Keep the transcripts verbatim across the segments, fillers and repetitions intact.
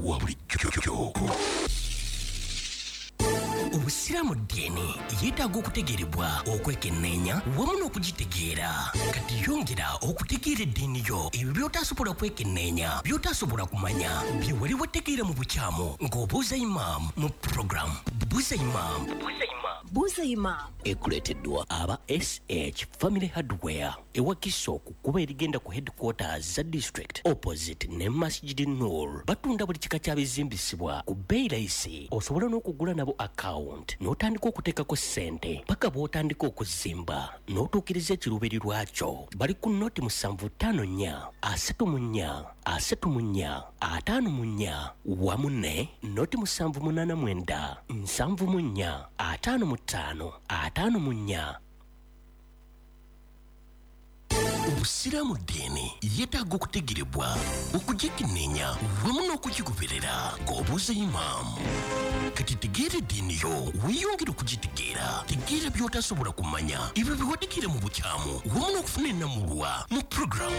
wa bulijjo. Obusiraamu ddiini yeetaaga okutegeerebwa okwekenneenya wamu n'okugitegeera. Kati yongera okutegeera eddiini yo ebyo by'otaasobola kwekenneenya by'otaasobola kumanya bye wali wategeera mu bukyamu ng'obuuza imaamu mu puroguramu Buuza Imaamu. Buuza Imaamu ekuleeteddwa aba S H Family Hardware ewa Kisooku kuba erigenda ku headquarters za district opposite ne Masjid Noor. Batunda buli kika kya bizimbisibwa ku bbeeyi layisi. Osobola n'okugula nabo account n'otandika okuteekako ssente paka bw'otandika okuzimba n'otuukiriza ekiruubirirwa kyo. Bali ku nnoti musanvu ttaano nnya asatu mu nnya asatu mu nnya ataano mu nnya wamu ne nnoti musanvu munaana mwenda nsanvu mu nnya ataano mu ttaano ataano mu nnya. Obusiraamu ddiini yeetaaga okutegeerebwa okugikenneenya wamu n'okukigoberera ng'obuuza imaamu. Kati tegeera eddiini yo weeyongere okugitegeera. Tegeera by'otasobola kumanya ebyo bye wategeera mu bukyamu wamu n'okufuna ennamulwa mu puroguramu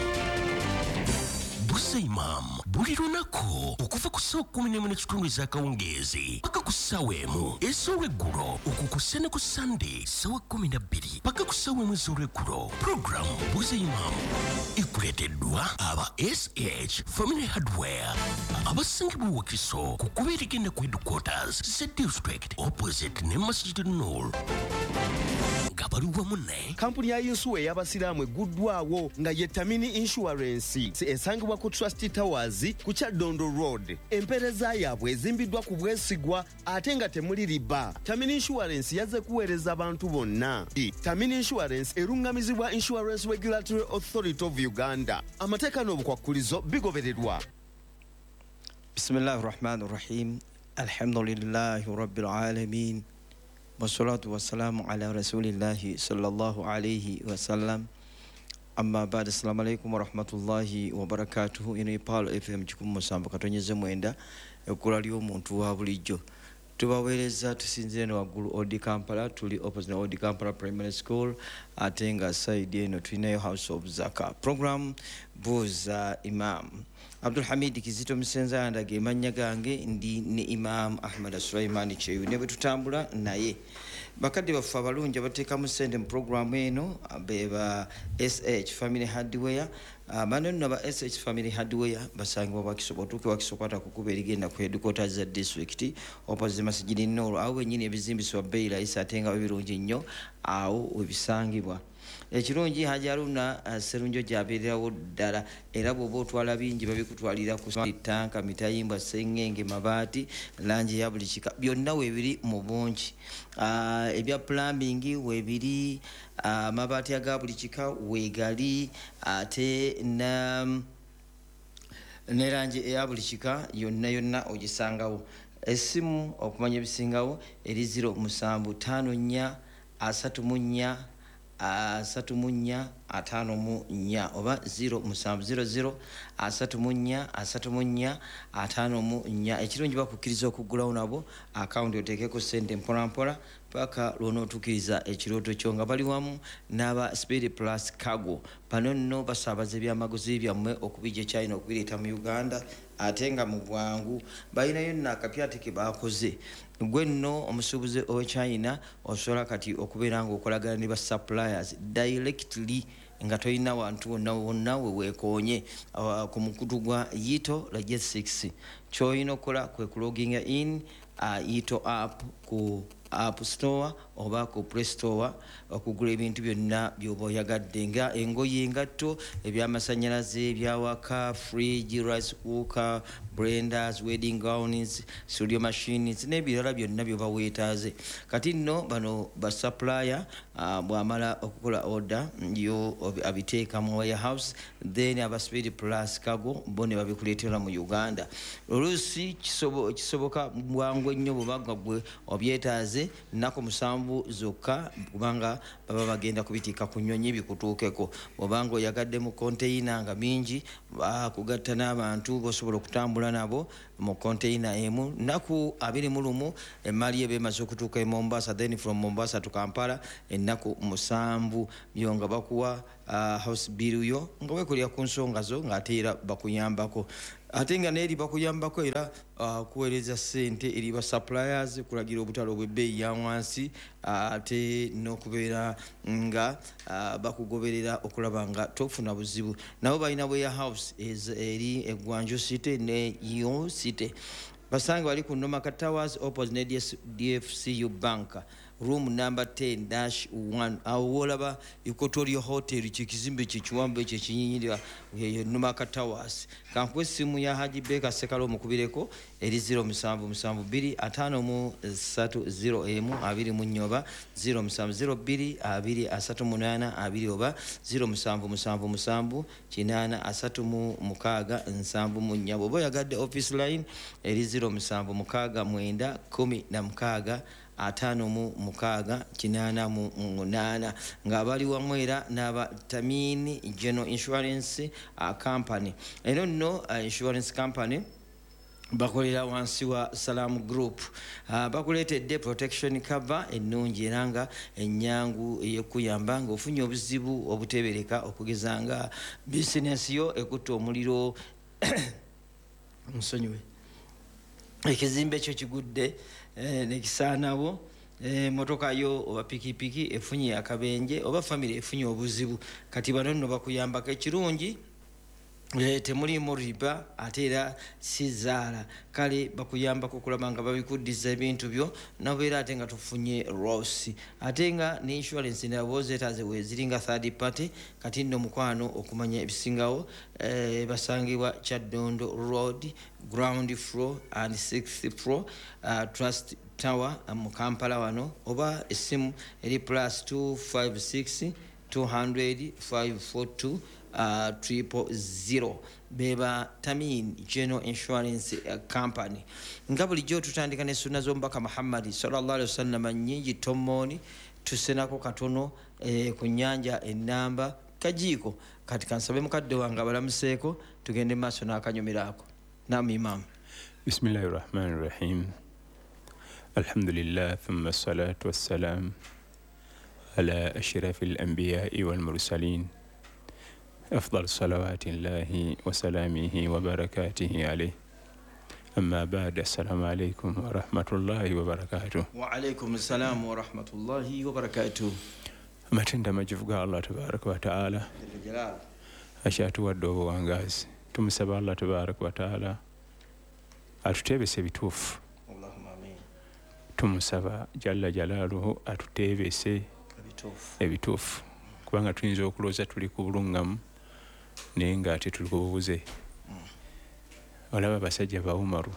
Buuza Imaamu buli lunaku okuva ku ssaawa kkumi n'emu n'ekitundu ez'akawungeezi paka ku ssaawa emu ez'olweggulo. Okwo kussa ne ku Sande ssaawa kkumi na bbiri paka ku ssaawa emu ez'olweggulo. Puroguramu Buuza Imaamu ekuleeteddwa aba S H Family Hardware abasangibwa wa Kiso ku kuba erigenda ku headquarters za district opposite ne Masjid Noor. Ngabali wamu ne kampuni ya Yusuwe y'abasiraamu egguddwawo nga ye Tamini Insurance esangibwa ku Trust Towers ku Kyaddondo Road. Empeereza yaabwe ezimbiddwa ku bwesigwa ate nga temuli riba. Tamini Insurance yazze kuweereza abantu bonna. Tamini Insurance erungamizibwa Insurance Regulatory Authority of Uganda. Amateeka n'obukwakkulizo bigobererwa. Bismillahir Rahmanir Rahim. Alhamdulillahi Rabbil Alamin. Wassalatu wassalamu ala rasulillahi sallallahu alayhi wa sallam. Amma baada, assalamu alaikum wa rahmatullahi wa barakatuhu. Ino Ipalo F M kikumu musanvu katonyeze mwenda ekula lyo omuntu wa bulijjo. Tubaweereza tusinzire no waggulu Odi Kampala, tuli opposite na Odi Kampala Primary School, ate nga side eno tulinayo House of Zaka. Program Buuza Imaamu. Abdul Hamid Kizito Musenza yandage mannya gange ndi ne Imam Ahmad Sulaiman Cheyu ne betutambula naye. Bakadde baffe abalungi abateekamu ssente mu programu eno beba S H Family Hardware. Bano nno ba S H Family Hardware basangibwa Wakiso otuuke Wakiso kwata kukuba erigenda ku headquarters za district opposite Masjid Noor. Awo wennyini ebizimbisibwa bbeeyi layisi ate nga birungi nnyo awo webisangibwa. Ekirungi Haji Haruna uh, Serunjo gyabeererawo ddala era bw'oba otwala bingi babikutwalira ku tanka, mitayimba, sengenge, mabaati, langi ya buli kika byonna weebiri mu bungi. Uh, ebya plumbing weebiri, uh, mabaati aga buli kika weegali, ate na ne langi eya buli kika yonna yonna ogisangawo. Essimu okumanya ebisingawo eri zero musanvu ttaano nnya asatu mu nnya asatu mu nnya ataano mu nnya oba zero musanvu zero zero asatu mu nnya asatu mu nnya ataano mu nnya. Ekirungi bakukkiriza okuggulawo nabo akawunti oteekeko ssente mpola mpola paka lw'onootuukiriza ekirooto kyo nga bali wamu n'aba Speed Plus Cargo. Bano nno basaabaza ebyamaguzi byammwe okubijja e China okubireeta mu Uganda ate nga mu bwangu. Balinayo nno akapyate ke baakoze. Gwe nno omusuubuzi owe China osobola kati okubeera ng'okolagana ne ba suppliers directly nga toyina wantu wonna wonna we weekoonye uh, ku mukutu gwa Yito Logistics. Ky'olina okukola kwe kuloginga in uh, Yito app ku App Store oba ku Play Store okugula ebintu byonna by'oba oyagadde nga engoye, engatto, ebyamasannyalaze, ebyawaka, fridge, rice cooker, blenders, wedding gowns, studio machines n'ebirala byonna by'oba weetaaze. Kati nno bano ba supplier uh, bw'amala okukola order yo abiteeka mu warehouse then aba Speed Plus Cargo bo ne babikuleetera mu Uganda. Oluusi kisobo, kisoboka bwangu ennyo bw'oba gwe obyetaaze nako musanvu zokka kubanga baba bagenda kubitika ku nnyonyi bikutuukeko. Bw'obanga oyagadde mu container nga mingi bakugatta n'abantu bosobola okutambula nabo mu container emu naku abiri mu lumu emali ebe emaze okutuuka e Mombasa then from Mombasa to Kampala ennaku musanvu byonga bakuwa uh, house bill yo nga weekolera ku nsonga zo ng'ate era bakuyambako. ate nga neeri bakuyambako era uh, kuweereza ssente eri ba suppliers kulagira obutale obw'ebbeeyi ya wansi uh, ate n'okubeera nga uh, bakugoberera okulaba nga tofuna buzibu. Nabo balina warehouse eri eggwanjo city ne yo city. Basange wali ku Nomaka Towers opposite ne D F C U Bank room number ten dash one. Awo wolaba Equatorial Hotel kikizimbe kikiwambe ekyo kinyinyirira Nomaka Towers. Kankwe simu ya Haji Beka Sekalo mukubireko eri zero musanvu musanvu bbiri ataano mu ssatu zero emu abiri mu nnyoba zero musanvu zero bbiri abiri asatu munaana abiri oba zero musanvu musanvu musanvu kinaana asatu mu mukaaga nsanvu mu nnya. Bw'oba oyagadde office line eri zero musanvu mukaaga mwenda kumi na mukaaga ataano mu mukaaga kinaana mu munaana. Ng'abali wamu era n'aba Tamini General Insurance uh, Company. Eno nno uh, insurance company bakolera wansi wa Salam Group. Uh, bakuleetedde protection cover ennungi era nga ennyangu ey'okuyamba ng'ofunye obuzibu obuteebereka okugeza nga bizinesi yo ekutta omuliro nsonyiwe ekizimbe ekyo kigudde eh, nekisaanawo eh, motoka yo oba pikipiki efunye akabenje oba family efunye obuzibu kati bano nno bakuyambako ekirungi eh, temulimu riba ate era sizaala kale bakuyambako okulaba nga babikuddiza ebintu byo nabeera ate nga tufunye rosi ate nga ne insurance nabo zeetaze weziringa third party kati nno mukwano okumanya ebisingawo eh, basangibwa Kyaddondo Road ground floor and sixth floor uh, Trust Tower mu Kampala wano oba esimu eri plus two five six two hundred five four two uh, triple zero. Beba Tamin General Insurance uh, Company. Nga bulijjo tutandika ne sunna z'omubaka Muhammad sallallahu alaihi wasallam nnyingi tomoni tusenako katono eh, ku nnyanja ennamba kajiiko kati kansabe mukadde wange abalamuseeko tugende maaso n'akanyumiraako. Naam Imam. Bismillahir Rahmanir Rahim. Alhamdulillah thumma salatu wassalam ala ashrafil anbiya'i wal mursalin. أفضل صلوات الله وسلامه وبركاته عليه. أما بعد السلام عليكم ورحمة الله وبركاته. وعليكم السلام ورحمة الله وبركاته. Matenda majivuga Allah tabaraka wa taala ashatuwadde obuwangazi tumusaba Allah tabaraka wa taala atutebese bituufu. Allahumma amin. Tumusaba jalla jalaaluhu atutebese ebituufu kubanga tuyinza okulooza tuli ku bulungamu naye nga ate tuli ku bubuze. Olaba basajja ba Umaru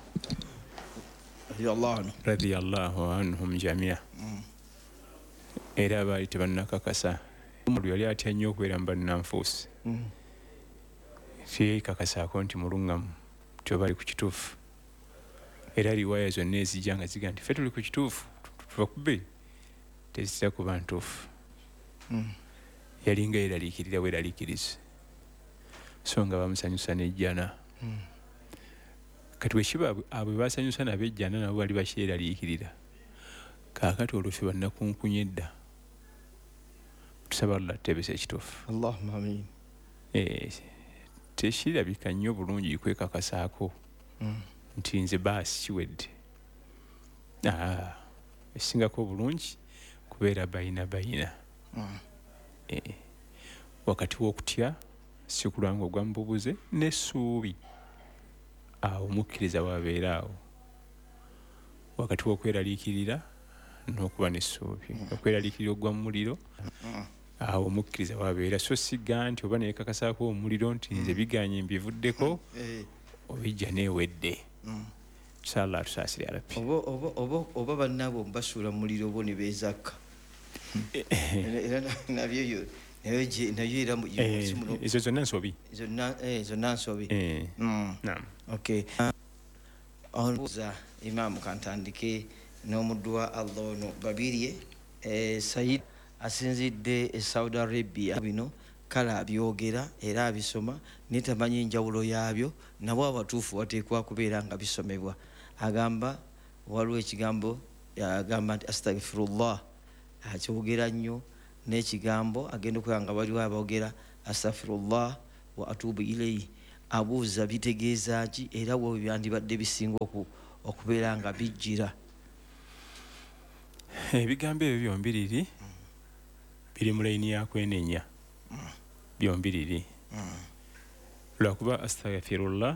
radiyallahu anhum jamia era baali tebannakakasa. Umaru yali atya nnyo okubeera mu bannanfuusi teyekakasaako nti mulungamu nti oba ali ku kituufu era riwaaya zonna ezijja nga ziga nti ffe tuli ku kituufu tubakube tezitera kuba ntuufu. Yalinga yeraliikirira bweraliikiriza so nga bamusanyusa n'ejjana. Kati bwekiba abwe basanyusa nab'ejjana nabo bali bakyeraliikirira kaakati olwo ffe bannakunkunya edda tusaba Allah atebese ekituufu. Allahumma amin. Eh, tekirabika nnyo bulungi kwekakasaako nti nze baasi kiwedde. Ah, esingako bulungi kubeera bayina bayina. Eh, wakati w'okutya si kulwanga ogwa mububuze n'essuubi awo mukkiriza wabeera awo. Wakati w'okweraliikirira n'okuba n'essuubi okweraliikirira ogwa mu muliro awo mukkiriza wabeera so siga nti oba neekakasaako omuliro nti nze biganye mbivuddeko obijja neewedde. Inshallah tusaasire Rabbi. Oba bannaabo mbasuula mu muliro bo ne beezakka era nabyo yo nayo era ezo zonna nsobi zonna nsobi. Naam. Okay. Onbuuza Imam kantandike n'omuddu wa Allah ono Babirye Said asinzidde e Saudi Arabia bino kale abyogera era abisoma naye tamanyi enjawulo yaabyo nabo abatuufu wateekwa kubeera nga bisomebwa. Agamba waliwo ekigambo agamba nti astaghfirullah akyogera nnyo n'ekigambo agenda okwera nga waliwo aboogera astaghfirullah wa atubu ilayhi abuuza bitegeeza ki era bwe byandibadde bisinga okubeera nga bijjira. Ebigambo ebyo byombiriri biri mu layini ya kwenenya byombiriri lwakuba astaghfirullah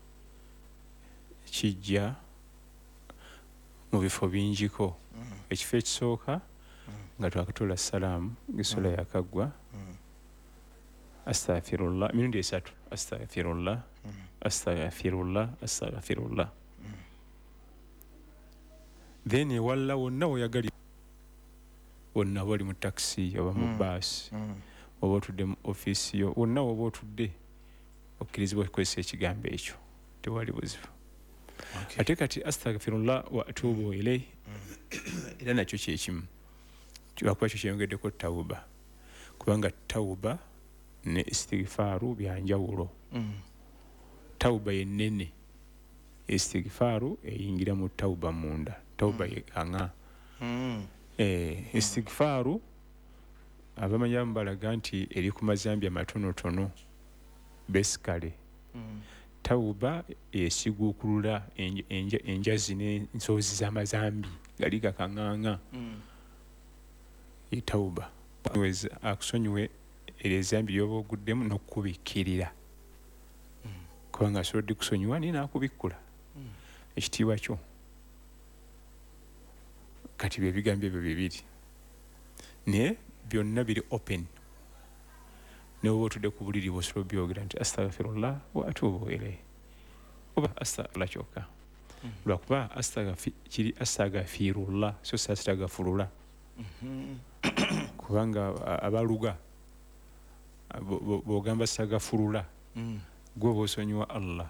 kijja mu bifo bingiko. Ekifo ekisooka nga twakatula salaamu gesula yakaggwa astaghfirullah mirundi esatu astaghfirullah astaghfirullah astaghfirullah then ewalla wonna weyagali wonna wali mu taxi oba mu baasi oba otudde mu ofiisi yo wonna woba otudde okkirizibwa okukozesa ekigambo ekyo tewali buzibu. Ate kati astaghfirullah wa atubu ilayhi era nakyo kyekimu lwakuba kyo kyeyongeddeko tawuba kubanga tawuba ne istighfaaru byanjawulo. Tawuba yennene istighfaaru eyingira mu tawuba munda tawuba yegaŋa. Eh, istighfaaru abamanyi balaga nti eri ku mazambi amatonotono basically. Tawuba esiguukulula enjazi n'ensozi z'amazambi gali gakaŋŋaŋa. Ye tawuba akusonyiwe ebyezambi byoba oguddemu n'okubikkirira kubanga asobodde kusonyiwa naye n'akubikkula ekitiibwa kyo. Kati bye bigambo ebyo bibiri naye byonna biri open ne woba otudde ku buliri bw'osobola byogera nti astaghfirullah wa atubu ilayhi oba astaghfirullah kyokka lwakuba kiri astaghfirullah so si astaghfirullah kubanga abaluga bw'ogamba astaghfirullah gwe oba osonyiwa Allah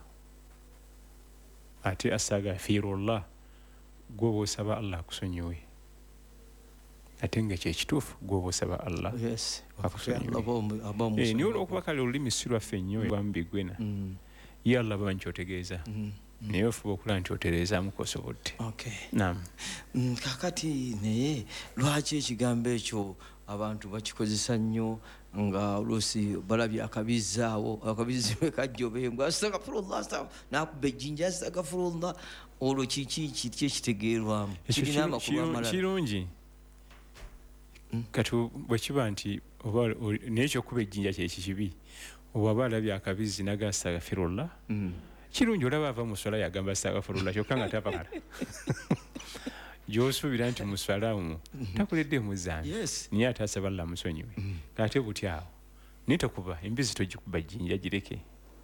ate astaghfirullah gwe oba osaba Allah akusonyiwe ate nga kyekituufu gwe oba osaba Allah akusonyiwe. Niye olw'okuba kale olulimi si lwaffe nnyo bwambigwena ye Allah baba nkyotegeeza naye ofuba okulaba nti otereezaamu kosobodde. Naam. Kakati naye lwaki ekigambo ekyo abantu bakikozesa nnyo nga oluusi balabye akabizaawo akabizi bwe kajja obengwa astaghfirullah nakuba ejjinja astaghfirullah olwo kiki kiti ekitegeerwamu kirina amakulu amalala kirungi kati bwe kiba nti oba naye ekyokuba ejjinja kyekikibi obwaba alabye akabizi naga astaghfirullah kirungi olaba ava mu swala yagamba astaghfirullah kyokka nga tavakala gy'osuubira nti mu swala omwo takoledde muzambi naye ate asaba Allah musonyiwe ate butyawo naye tokuba embizi togikuba jjinja gireke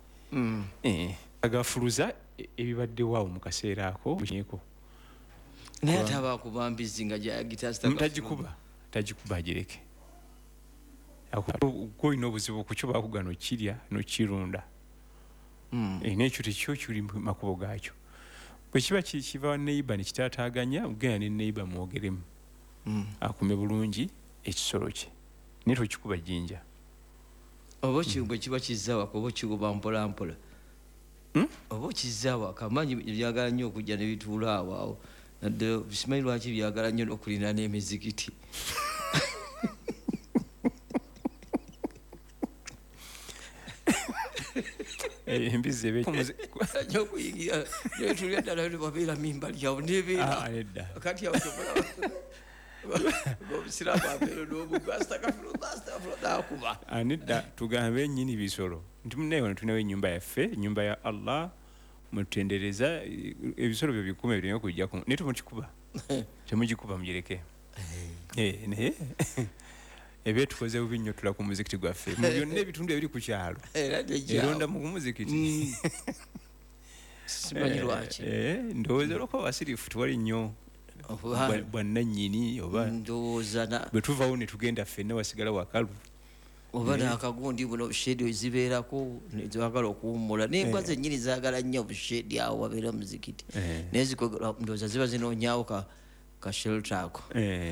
agafuluza ebibaddewo awo mu kaseera ako naye ate aba akuba mbizi nga tagikuba tagikuba agireke gwolina obuzibu ku kyo baakugana okirya n'okirunda n'ekyo tekyo kiri mu makubo gaakyo. Bwe kiba kiva neiba ne kitaataaganya ugenda ne neiba mwogeremu akume bulungi ekisolo kye naye tokikuba jjinja. Oba bwe kiba kizza waka oba kikuba mpola mpola oba okizza waka amanyi byagala nnyo okujja ne bituula awo awo naddala simanyi lwaki byagala nnyo n'okulina n'emizikiti. Embizi ebekuyingira netulya ddala babeera mimba lyawo nebeera kati awo obusiraamu abeera n'obugu astaghfirullah astaghfirullah akuba anedda tugambe ennyini bisolo nti munaye wano tunawo ennyumba yaffe ennyumba ya Allah mutendereza ebisolo byo bikuma bireme okujjaku naye temukikuba temugikuba mugireke naye ebyetukoze bubi nnyo tula ku muzikiti gwaffe mu byonna ebitundu ebiri ku kyalo eronda mu muzikiti simanyi lwaki ndowooza olwokuba wasirifu tewali nnyo bwannannyini oba bwe tuvawo ne tugenda ffenna wasigala wakalu oba naakagundi buno obushedi ezibeerako nezagala okuwummula n'embwa zennyini zaagala nnyo obushedi awo wabeera muzikiti naye ndowooza ziba zinoonyaawo ka shelter ako.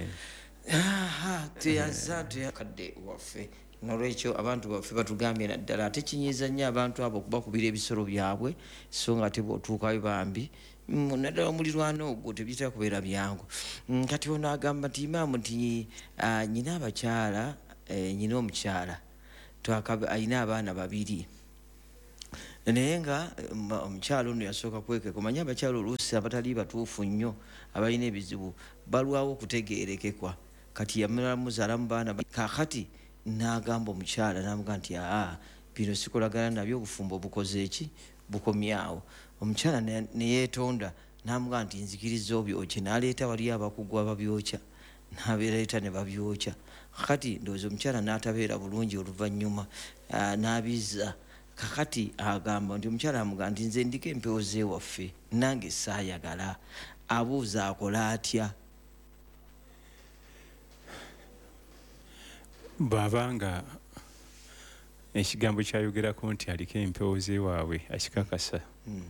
Tuyaza tuyakadde waffe nolwekyo abantu baffe batugambye naddala ate kinyiiza nnyo abantu abo okubakubira ebisolo byabwe so nga ate bw'otuukayo bambi naddala omulirwano ogwo tebitera kubeera byangu. Kati ono agamba nti imaamu nti nyina abakyala nyina omukyala ayina abaana babiri naye nga omukyalo ono yasooka kwekeka. Omanyi abakyalo oluusi abatali batuufu nnyo abalina ebizibu balwawo okutegeerekekwa. Kati yamala muzaalamu baana kaakati n'agamba omukyala n'amuga nti aa bino sikolagana nabyo, obufumbo bukoze eki bukomyawo. Omukyala ne yeetonda n'amuga nti nzikiriza obyokye, n'aleeta wali abakugu ababyokya n'abeereeta ne babyokya. Kakati ndowooza omukyala n'atabeera bulungi oluvannyuma n'abizza. Kakati agamba nti omukyala amuga nti nze ndiko empewo zeewaffe nange saayagala. Abuuza akola atya? Bw'abanga ekigambo kyayogerako nti aliko empewo zeewaabwe akikakasa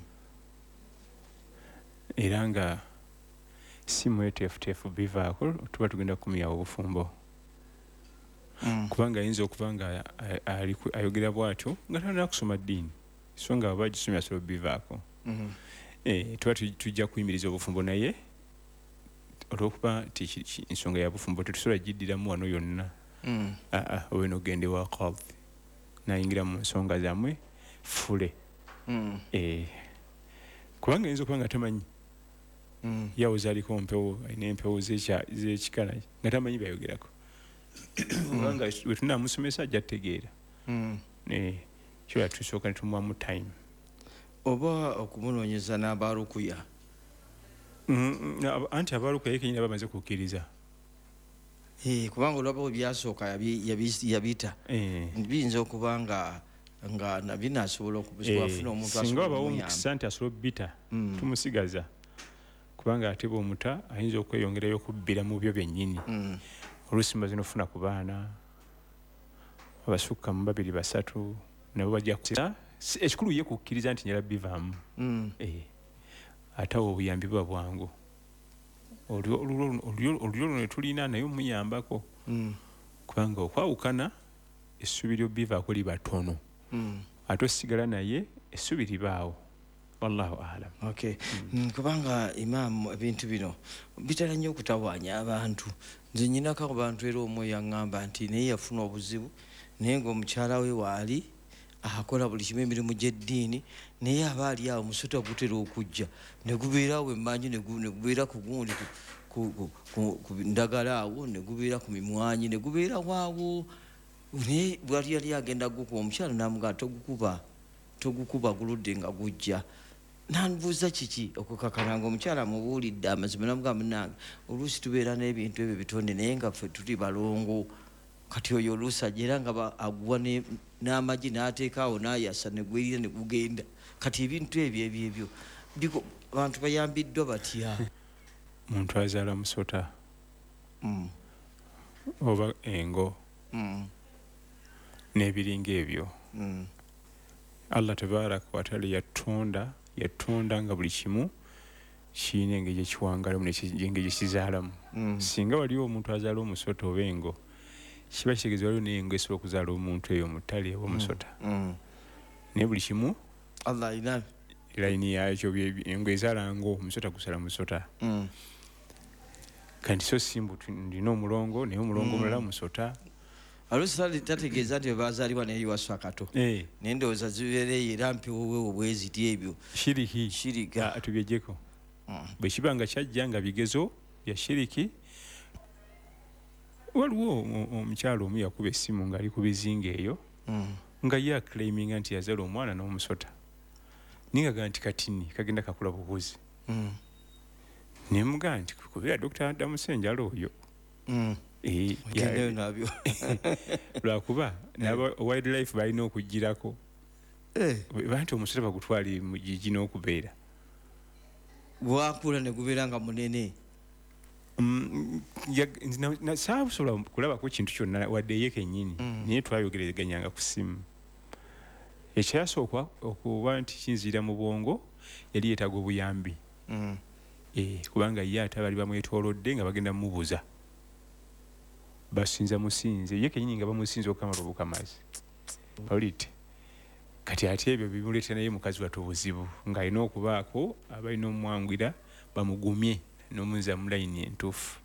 era nga si mweteefuteefu bivaako tuba tugenda kumyawo obufumbo. Kubanga ayinza okuba nga ayogera bw'atyo nga talina kusoma ddiini, so nga aba gisomya asobola bivaako. Tuba tujja kuyimiriza obufumbo naye olw'okuba nti ensonga ya bufumbo tetusobola giddiramu wano yonna. Aa owe nogende wa qadhi nayingira mu nsonga zammwe fule. Kubanga ayinza okuba nga tamanyi yawoza aliko mpewo ayina empewo z'ekikala nga tamanyi bayogerako. Kubanga we tunaamusomesa ajja tutegeera. Kyo tusooka ne tumuwamu time. Oba okumunoonyeza n'abalukuya. Anti abalukuya ye kenyini bamaze kukkiriza. Kubanga olwabo byasooka yabita biyinza okuba nga nga nabyo naasobola okubafuna omuntu singa wabawo omukisa nti asobola obbita tumusigaza. Kubanga ate bw'omuta ayinza okweyongerayo okubbira mu byo byennyini. Oluusi mbaze n'ofuna ku baana abasukka mu babiri basatu nabo bajja kusa. Ekikulu ye kukkiriza nti nyala bivaamu. Ate awo obuyambi buba bwangu. Olulyo luno tulina naye omuyambako. Kubanga okwawukana essubi ly'obbivaako liba ttono. Ate osigala naye essubi libaawo. Wallahu alam. Okay. Kubanga imaamu ebintu bino bitera nnyo okutawaanya abantu. Nze nnyinako abantu era omu yaŋŋamba nti naye yafuna obuzibu naye ng'omukyala we waali akola buli kimu emirimu gy'eddiini naye aba ali awo omusota gutera okujja ne gubeerawo emmanyi ne gubeera ku gundi ku ndagala awo ne gubeera ku mimwanyi ne gubeerawo awo. Naye bwali yali agenda gukuba omukyala n'amugaa togukuba togukuba guludde nga gujja. N'anbuuza kiki okukakana ng'omukyala amubuulidde amazima n'amugamba nange oluusi tubeera n'ebintu ebyo bitonde naye nga ffe tuli balongo. Kati oyo oluusi ajja era nga aguwa n'amagi n'ateekaawo n'ayasa ne gwerira ne gugenda. Kati ebintu ebyo ebyo ebyo abantu bayambiddwa batya? Muntu azaala musota oba engo n'ebiringa ebyo Allah tabaraka wa taala yatonda yatonda nga buli kimu kiina engeri gyekiwangalamu n'engeri gyekizaalamu. Singa waliwo omuntu azaala omusota oba engo kiba kitegeeza waliwo n'engo esobola okuzaala omuntu eyo mu ttale oba omusota. Naye buli kimu Allah alina layini yakyo. Engo ezaala ngo omusota gusala musota. Kanti so simbu ndina omulongo naye omulongo omulala musota. Alusi tategeeza nti bazaalibwa naye yiwaso akato. Naye ndowooza zibeereyo era mpewowewo bweziti ebyo. Shiriki. Shirika. Tubyegyeko. Bwe kiba nga kyajja nga bigezo bya shiriki. Waliwo omukyalo omu yakuba essimu ng'ali ku bizinga eyo nga ye aclaiminga nti yazaala omwana n'omusota. Ningaga nti katini kagenda kakula bubuzi. Ne mugaa nti kubeera Dokita Damusenjala oyo. Lwakuba wildlife balina okugirako banti omusota bagutwali mu gigi n'okubeera bwakula ne gubeera nga munene. Saabusobola kulabako kintu kyonna wadde ye kennyini naye twayogerezeganyanga ku ssimu. Ekyasooka okuba nti kinzira mu bwongo yali yeetaaga obuyambi kubanga ye ate bali bamwetoolodde nga bagenda mumubuza basinza musinze ye kennyini nga bamusinza okukamala obukamazi. Olite kati ate ebyo bimuleetera naye mukazi wate obuzibu ng'alina okubaako abalina omwangwira bamugumye n'omunza mu layini entuufu.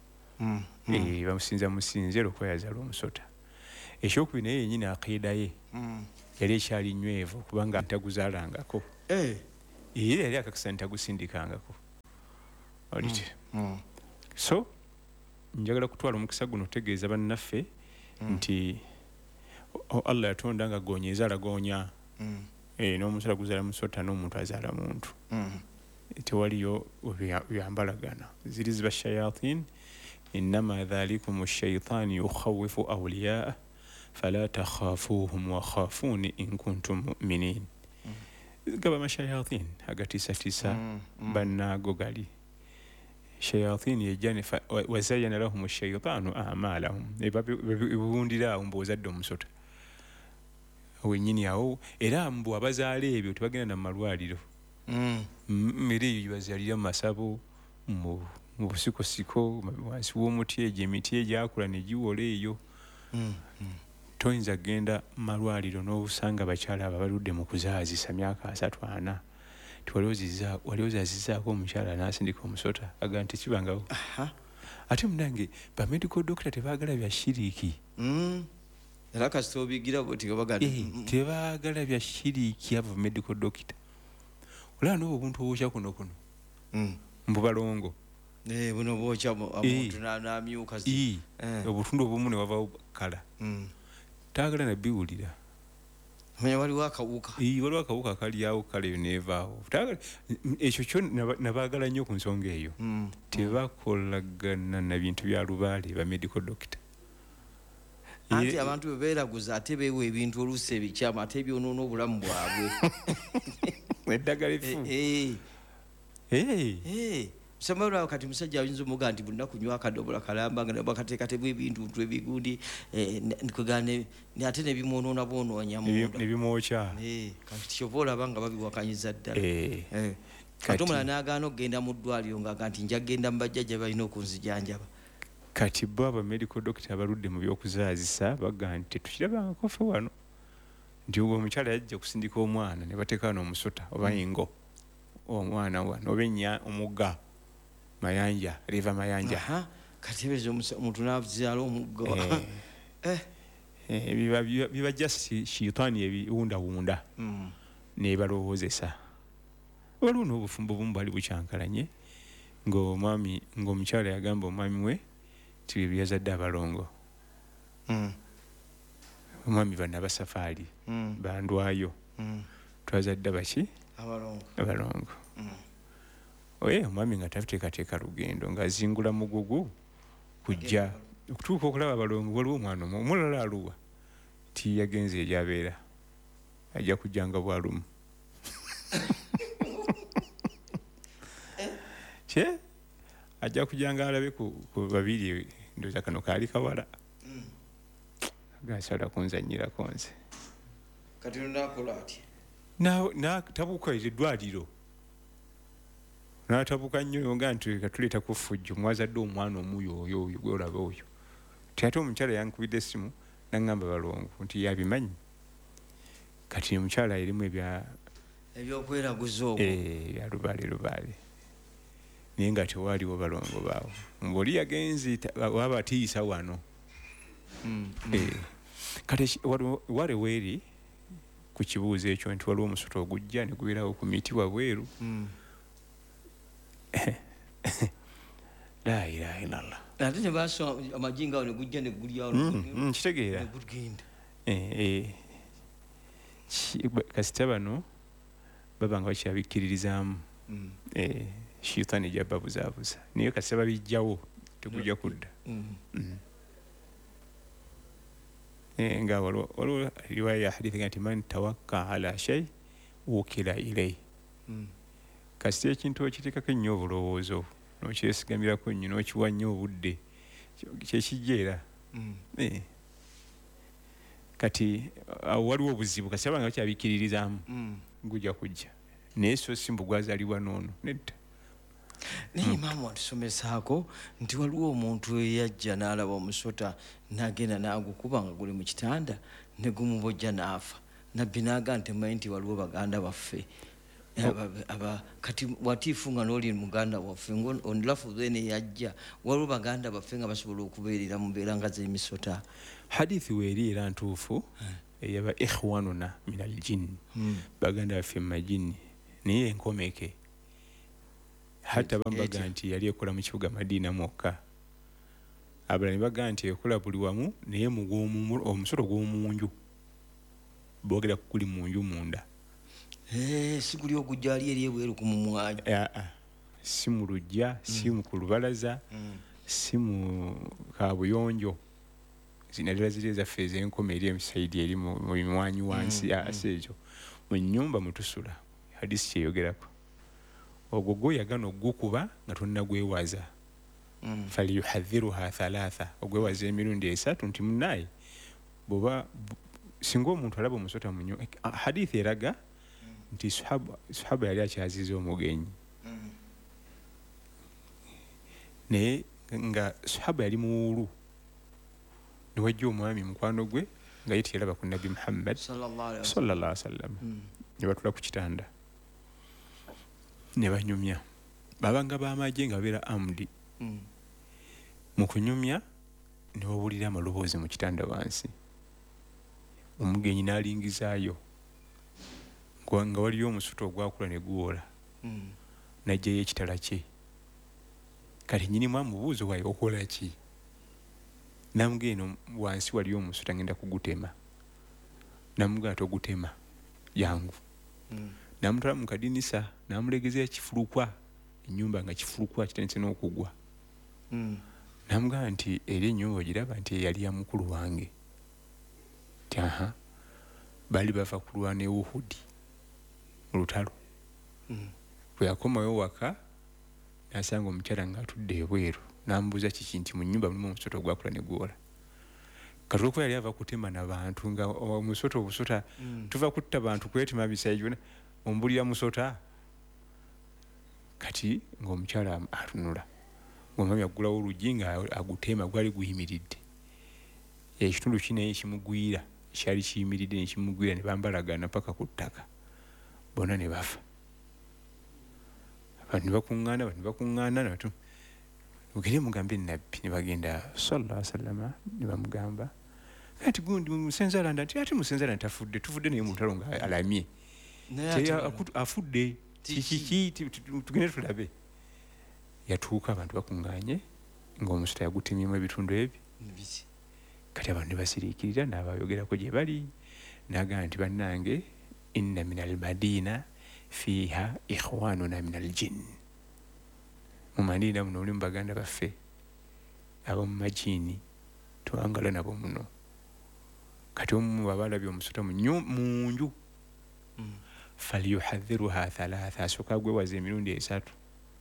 Bamusinza musinze olwokuba yazaala omusota. Ekyokubiri naye yennyini akeeda ye yali ekyali nywevu kubanga ntaguzaalangako eh era yali akakisa ntagusindikangako olite mm. mm. so njagala kutwala omukisa guno otegeeza bannaffe mm. nti o, Allah yatonda nga goonyeza alagonya mm. e, n'omusota guzaala musota n'omuntu azaala muntu mm. tewaliyo byambalagana ziri ziba shayatin innama dhalikum ash-shaytanu yukhawifu awliyaa fala takhafuhum wa khafuni in kuntum mu'minin mm. gaba mashayatin agatisatisa mm. mm. bannaago gali shayatin yejane wazayyana lahum ash-shaytanu a'malahum ebabundira ombozadde omusota wenyini awo era mbu abazaala ebyo tebagenda na malwaliro mmere eyo bazalira mu masabo mu busikosiko wansi w'omuti egyo emiti egyakula ne giwola eyo toyinza genda malwaliro n'obusanga bakyala abo baludde mu kuzaazisa myaka asatu ana tiwali ozazizaako omukyala n'asindika omusota aga nti kibangawo ate munange bamedical doctor tebaagala bya shiriiki era kasita obigira tebaagala bya shiriiki abo medical doctor olaba n'obwo obuntu obwokya kuno kuno mbu balongo buno bwokya omuntu n'amyuka obutundu obumu ne wavaawo kala taagala nabiwulira manya waliwo akawuka waliwo akawuka kalyawo kala eyo neevaawo ekyo kyo nabaagala nnyo ku nsonga eyo tebakolagana na bintu bya lubaale ba medical doctor anti abantu bebeeraguza ate beewa ebintu oluusi ebikyamu ate ebyonoona obulamu bwabwe eddagala effu Samara wakati musajja ayinza omuga nti bonna kunywa akadobola kalamba nga bakateekatebwa ebintu ebigundi nkugane ne ate ne bimwonoona bwonoonya munda ne bimwokya kati kyova olaba nga babiwakanyiza ddala kati omulala n'agaana okugenda mu ddwaliro ng'aga nti nja kgenda mu bajjajja balina okunzijanjaba kati bo aba medical doctor abaludde mu by'okuzaazisa baga nti tetukirabangako ffe wano nti obwo omukyala yajja kusindika omwana ne bateeka n'omusota oba engo omwana wano oba ennya omugga mayanja riva mayanja kati ebezo omuntu n'azaala omugga biba just shitani ebiwundawunda nebalowoozesa waliwo n'obufumbo bumu bwali bukyankalanye ng'omwami ng'omukyala yagamba omwami we ti bye byazadde abalongo omwami bana basafaali bandwayo twazadde baki abalongo oye omwami nga tateekateeka lugendo ng'azingula mugugu kujja okutuuka okulaba abalongo waliwo omwana omulala aluwa ti yagenze egyabeera ajja kujjanga bwalumu kye ajja kujjanga alabe ku babiri ndoza kano kaali kawala gasala kunzanyirako nze kati nakola ati natabuka eddwaliro natabuka nnyo nga nti katuleeta kufujjo mwazadde omwana omuyo oyo oyo gwolaba oyo ti ate omukyala yankubidde essimu naŋŋamba balongo nti yabimanyi kati omukyala erimu ebya ebyokweraguza okwo bya lubaale lubaale naye nga tewaaliwo balongo baawo mbaoli yagenzi waba atiisa wano kati wale weeri ku kibuuzo ekyo nti waliwo omusota ogujja ne gubeerawo ku miti wabweru la ilaha illallah ate ne baso amajinga awo ne gujja ne gulyawo kitegeera kasita bano baba nga bakyabikkiririzaamu shitani jabba buzaabuza naye kasita babijjawo tekujja kudda nga waliwo riwaya ya hadithi nga nti man tawakka ala shay wukila ilay kasita ekintu okiteekako ennyo obulowoozo nokyesigamirako nnyo n'okiwa nnyo obudde kyekijja era kati awo waliwo obuzibu kasita banga bakyabikkiririzaamu gujja kujja naye so si mbu gwazaalibwa noono nedda naye maama watusomesaako nti waliwo omuntu eyajja n'alaba omusota n'agenda n'agukuba nga guli mu kitanda ne gumubojja n'afa nabbi n'aga ntemanyi nti waliwo baganda baffe kati watiifu nga n'oli muganda waffe onlafu then yajja waliwo baganda baffe nga basobola okubeerera mu mbeera nga z'emisota hadithi weeri era ntuufu eyaba ikhwanuna min aljin Mm. baganda baffe mu majini naye enkomeke hatta bambaga Etya. nti yali ekola mu kibuga Madina mwokka abalala ne baga nti ekola buli wamu naye mugwomu omusolo gw'omunju boogera kukuli mu nju munda Eh, siguli okujja ali eri ebweru ku mumwaji. aa si mu lujja si mu ku lubalaza Mm. si mu kabuyonjo zinadala ziri ezaffe ez'enkoma eri emusaidi eri mu mu bimwanyi wansi Mm, ase ekyo mu nnyumba mutusula hadisi kyeyogerako ogwo gwoyagana ogukuba nga tonnagwewaza Mm. faliyuhadhiruha thalatha ogwewaza emirundi esatu nti munaye bwoba bu- singa omuntu alaba omusota munyo hadithi eraga nti sahaba sahaba yali akyaziza omugenyi Mm. naye nga sahaba yali muwulu niwajja omwami mukwano gwe nga ye teyalaba ku nabbi Muhammad Sallallahu alaihi wasallam. sallallahu alaihi wasallam Mm. ne batula ku kitanda ne banyumya babanga b'amagye nga babeera amudi Mm. mu kunyumya ne bawulira amaloboozi mu kitanda wansi omugenyi n'alingizaayo nga- nga waliyo omusuto ogwakula ne guwola Mm. n'ajjayo ekitala kye kati nyinimu amubuuza wayi okola ki namugeno wansi waliyo omusuta ngenda kugutema namugana togutema yangu Mm. namutwala mu kadinisa namulegeza ekifulukwa ennyumba nga kifulukwa kitandise n'okugwa Mm. namugamba nti eri ennyumba ogiraba nti eyali ya mukulu wange nti aha baali bava kulwana e Uhudi mu lutalo Mm. bwe yakomayo waka nasanga omukyala ng'atudde ebweru nambuuza kiki nti mu nnyumba mulimu omusota ogwakula ne guwola kati olwokuba yali ava kutema nabantu nga omusota obusota Mm. tuva kutta bantu kwetema bisayi gyona ombulira musota kati ng'omukyala am- atunula ng'omwami aggulawo oluggi nga agutema gwali guyimiridde ekitundu kinaye ekimugwira kyali kiyimiridde nekimugwira ne bambalagana paka ku ttaka bonna ne bafa abantu ne bakuŋŋaana abantu ne bakuŋŋaana natu mugende mugambe nabbi ne bagenda sallallahu alaihi wasallama ne bamugamba kati gundi musenzalanda nti ate musenzalanda tafudde tuvudde naye mu lutalo nga alamye Naye Te- ate- akutu- afudde kiki tugende tulabe yatuuka abantu bakuŋŋaanye ng'omusota yagutemyemu ebitundu ebi Biki? kati abantu ne basiriikirira n'abayogerako gye bali n'agamba nti bannange inna min almadina fiiha ikhwanuna min aljin mu madina muno mulimu baganda baffe ab'omu majini twangala nabo muno kati omu baba alabye omusota mu nnyu- mu nju Mm. falyuhadhiruha thalatha asooka gwewaza emirundi esatu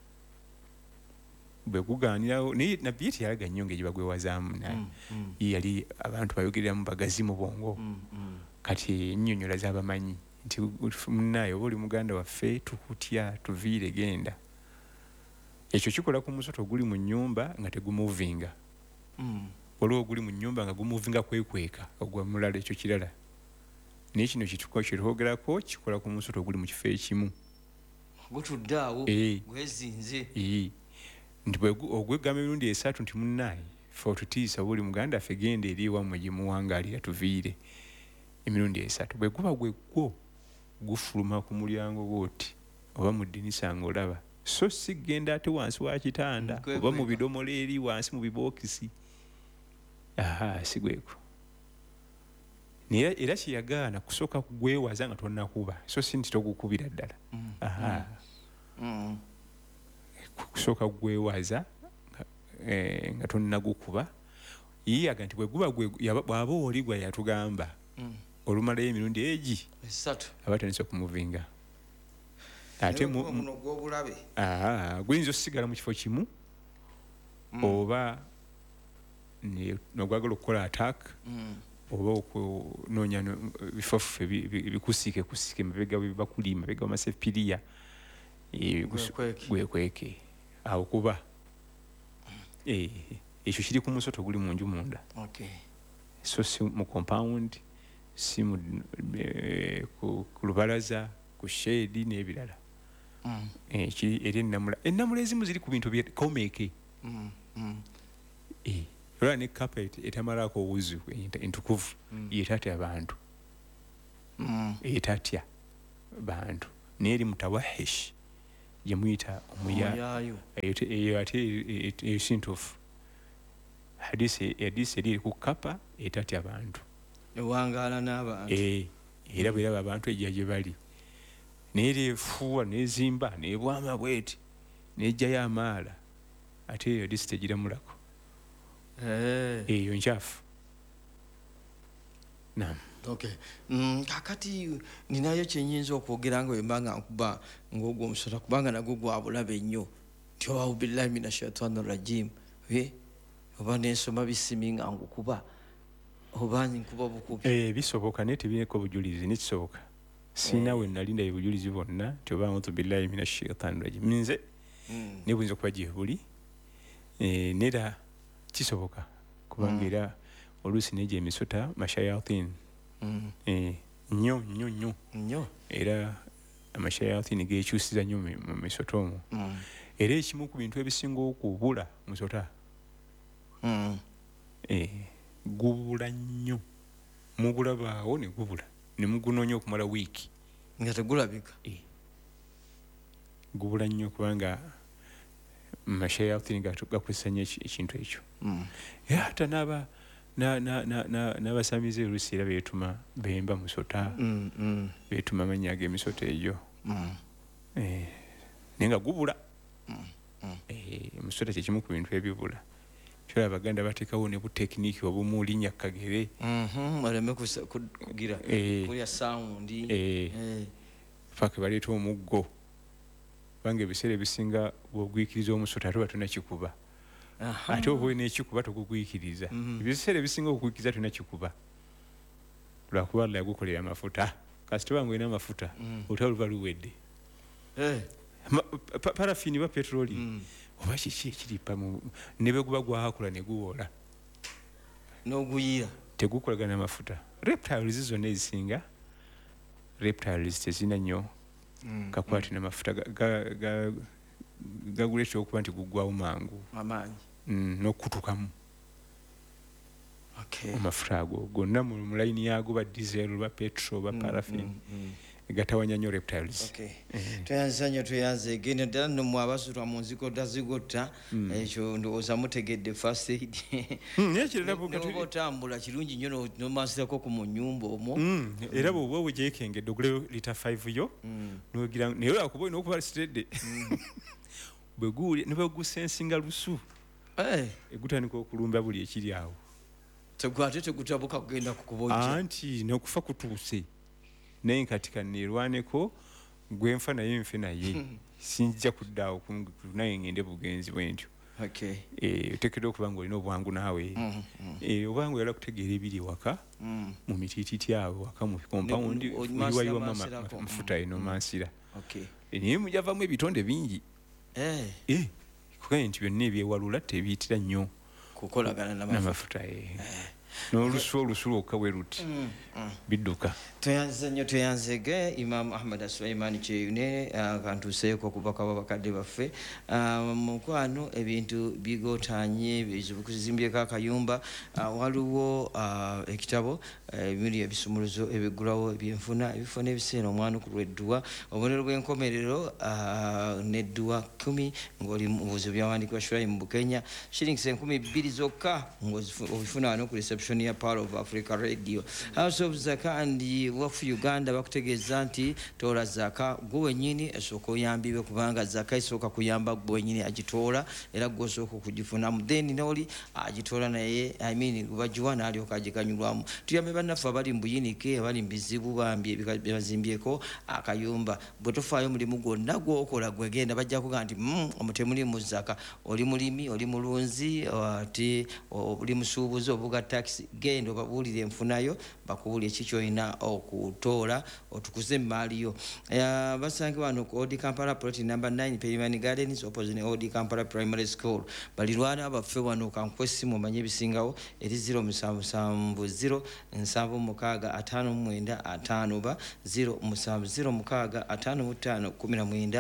bwe gugaanirawo naye nabbi ye teyalaga nnyo ngeri bagwewazaamu naye Mm. Mm. ye yali abantu bayogereramu bagazi mu bwongo Mm. Mm. kati ennyonnyola z'abamanyi nti munaaye oba oli muganda waffe tukutya tuviire genda ekyo kikola ku musota oguli mu nnyumba nga tegumuvinga Mm. waliwo oguli mu nnyumba nga gumuvinga kwekweka ogwa mulala ekyo kirala naye kino kyetwogerako kikola ku musota oguli mu kifo ekimu Gutudde awo Eh. gwezinze. Ee. nti bwe- ogwegamba emirundi esatu nti munaaye fe otutiisa buli muganda ffe genda eri ewammwe gye muwangaalira tuviire emirundi esatu bwe guba gwe gwo gufuluma ku mulyango bwoti oba mu ddinisa ng'olaba so si genda ate wansi wa kitanda Mm, oba mu kwekweka. bidomola eri wansi mu bibookisi aha si gweko naye era kyeyagaana kusooka kugwewaza nga tonnakuba so si nti togukubira ddala Mm. aha Mm. kusooka gwewaza nga- eh, nga tonnagukuba yiyaga nti bweguba bw'aba oli gwe yatugamba Mm. olumalayo emirundi egi Esatu. aba tandise okumuvinga ate mu- mu- muno gw'obulabe. aa, guyinza osigala mu kifo kimu Mm. oba ne- nogwagala okukola attack Mm. oba okunoonya no- bifofu ebi- ebi- ebikusiike kusiike mabega webakuli mabega wamasefiriya eh, gusu- Gwekweke. gwekweke awo kuba eh, ekyo kiri ku musota oguli mu nju munda Okay. so si mu compound si mu eh, ku ku lubalaza ku shedi n'ebirala Mm. eh, kiri eri ennamula ennamula ezimu ziri ku bintu byekomeke Mm. Mm. eh, olwa ne carpet etamalaako owuzu ent- entukuvu Mm. yetate abantu mm. etatya bantu neri mutawahish yemuyita omuyayo eyo ate esintofu hadisi hadisi eri ku kapa etatya bantu ewangala n'abantu eh era bwera abantu ejja gye bali neri fuwa nezimba nebwama bweti nejja y'amaala ate eyo hadisi tegiramulako eh eyo nchafu. Naam. Okay. Mm, kakati ninayo kyenyinza okwogera nga wembanga nkuba ng'ogwo omusota kubanga nagwo gwabulabe nnyo nti owaawu billahi mina shaitani rajim e oba nensoma bisimi nga ngukuba oba nkuba bukubi Eh bisoboka naye tebiriko bujulizi nekisoboka sina we nalinda ebujulizi bonna nti oba auzu billahi mina shaitani rajim nze mm. ne buyinza okuba gye buli eh, nera kisoboka kubanga era mm. oluusi nejo emisota mashayatin mm. eh, nnyo nnyo nnyo nnyo era amashayatin gekyusiza nnyo mu misota omwo mm. era ekimu ku bintu ebisinga okubula musota mm. eh, gubula nnyo mugulabaawo ne gubula ne mugunoonya okumala wiiki nga tegulabika eh. gubula nnyo kubanga mashayatin gakozesa nnyo ekintu ekyo mm. era ate n'aba na na na na n'abasamize oluusi era beetuma bemba musota mm, mm. beetuma amannya ag'emisota egyo mm. eh, naye nga gubula mm. mm. eh, musota kyekimu ku bintu ebibula kyola abaganda bateekawo ne butekiniki obumu linnya kagere mhm baleme kugira eh, kulya saundi eh, eh. paka baleeta omuggo kubanga ebiseera ebisinga bw'ogwikiriza omusota ate batona kikuba ate oba olina ekikuba togugwikiriza ebiseera ebisinga okugwikiriza tolina kikuba lwakuba Allah yagukolera amafuta kasita oba ng'olina amafuta olutalo luba luwedde parafini ba petroli oba kiki ekiripa ne bwe guba gwakula ne guwola n'oguyira tegukolagana amafuta reptiles zonna ezisinga reptiles tezina nnyo kakwati n'amafuta gaguleeta okuba nti guggwawo mangu amaanyi n'okutukamu okay. amafuta ago gonna mu layini yago ba diesel ba petrol ba paraffin mm, mm, mm. gatawanya nnyo reptiles okay. eh. tuyanza nnyo tuyanze genda ddala nno mu abasutwa mu nziko tazigotta ekyo ndowooza mutegedde first aid noba otambula kirungi nnyo nomansirako ku mu nnyumba omwo era bw'oba wegyekengedde ogule lita five yo nogira naye akuba olina okuba sitedde bweguwulya ne bwegusensinga lusu egutandika okulumba buli ekiri awo tegwate tegutabuka kugenda kukubojja anti n'okufa kutuuse naye nkatika neerwaneko gwenfa naye nfe naye sinjja kuddaawo naye ngende bugenzi bwentyo oteekeddwa okuba nga olina obwangu naawe obanga oyala kutegeera ebiri waka mu mitiititi awo waka mu kompawundi oliwayiwamu amafuta eno mansira naye mujavamu ebitonde bingi kugaye nti byonna ebyewalula tebiyitira nnyo kukolagana n'amafuta n'olusu olusu lwokka bwe luti bidduka tuyanze nnyo tuyanzege Imam Ahmad Sulaiman Kyeyune kantuuseeko okubaka babakadde baffe mukwano ebintu bigotaanye bizibu kuzimbyeko akayumba waliwo ekitabo ebimuli ebisumuluzo ebigulawo ebyenfuna ebifo n'ebiseera omwana okulweddwa obubonero bw'enkomerero n'edduwa kumi ng'oli mu buzibu byawandiikibwa Shurayi mu Bukenya shillings enkumi bbiri zokka ng'obifuna wano ku reception ya Power of Africa Radio. House of Zakandi wafu Uganda bakutegeeza nti tola zaka gwe nyini esoko yambiwe kubanga zaka isoka kuyamba gwe nyini agitola era gosoko kugifuna mudeni noli agitola naye I mean kubajuwana ali okajikanyulwamu tuyambe bannafu abali mbuyinike abali mbizibu bambye bikazimbyeko akayumba bwetofayo mulimu gwonna gwokola gwegenda bajja kuga nti mm, omutemuli mu zaka oli mulimi oli mulunzi ati oli musuubuzi obuga taxi gendo babulire enfunayo bakubulire kikyo ina okutola otukuze maliyo ya basange wano ku Odi Kampala plot number nine Perimani Gardens opposite Odi Kampala Primary School balirwana abaffe wano kankwesi mu manye bisingawo eri zero musanvu sanvu zero nsanvu mukaaga ataano mwenda ataano ba zero musanvu zero mukaaga ataano mutaano kumi na mwenda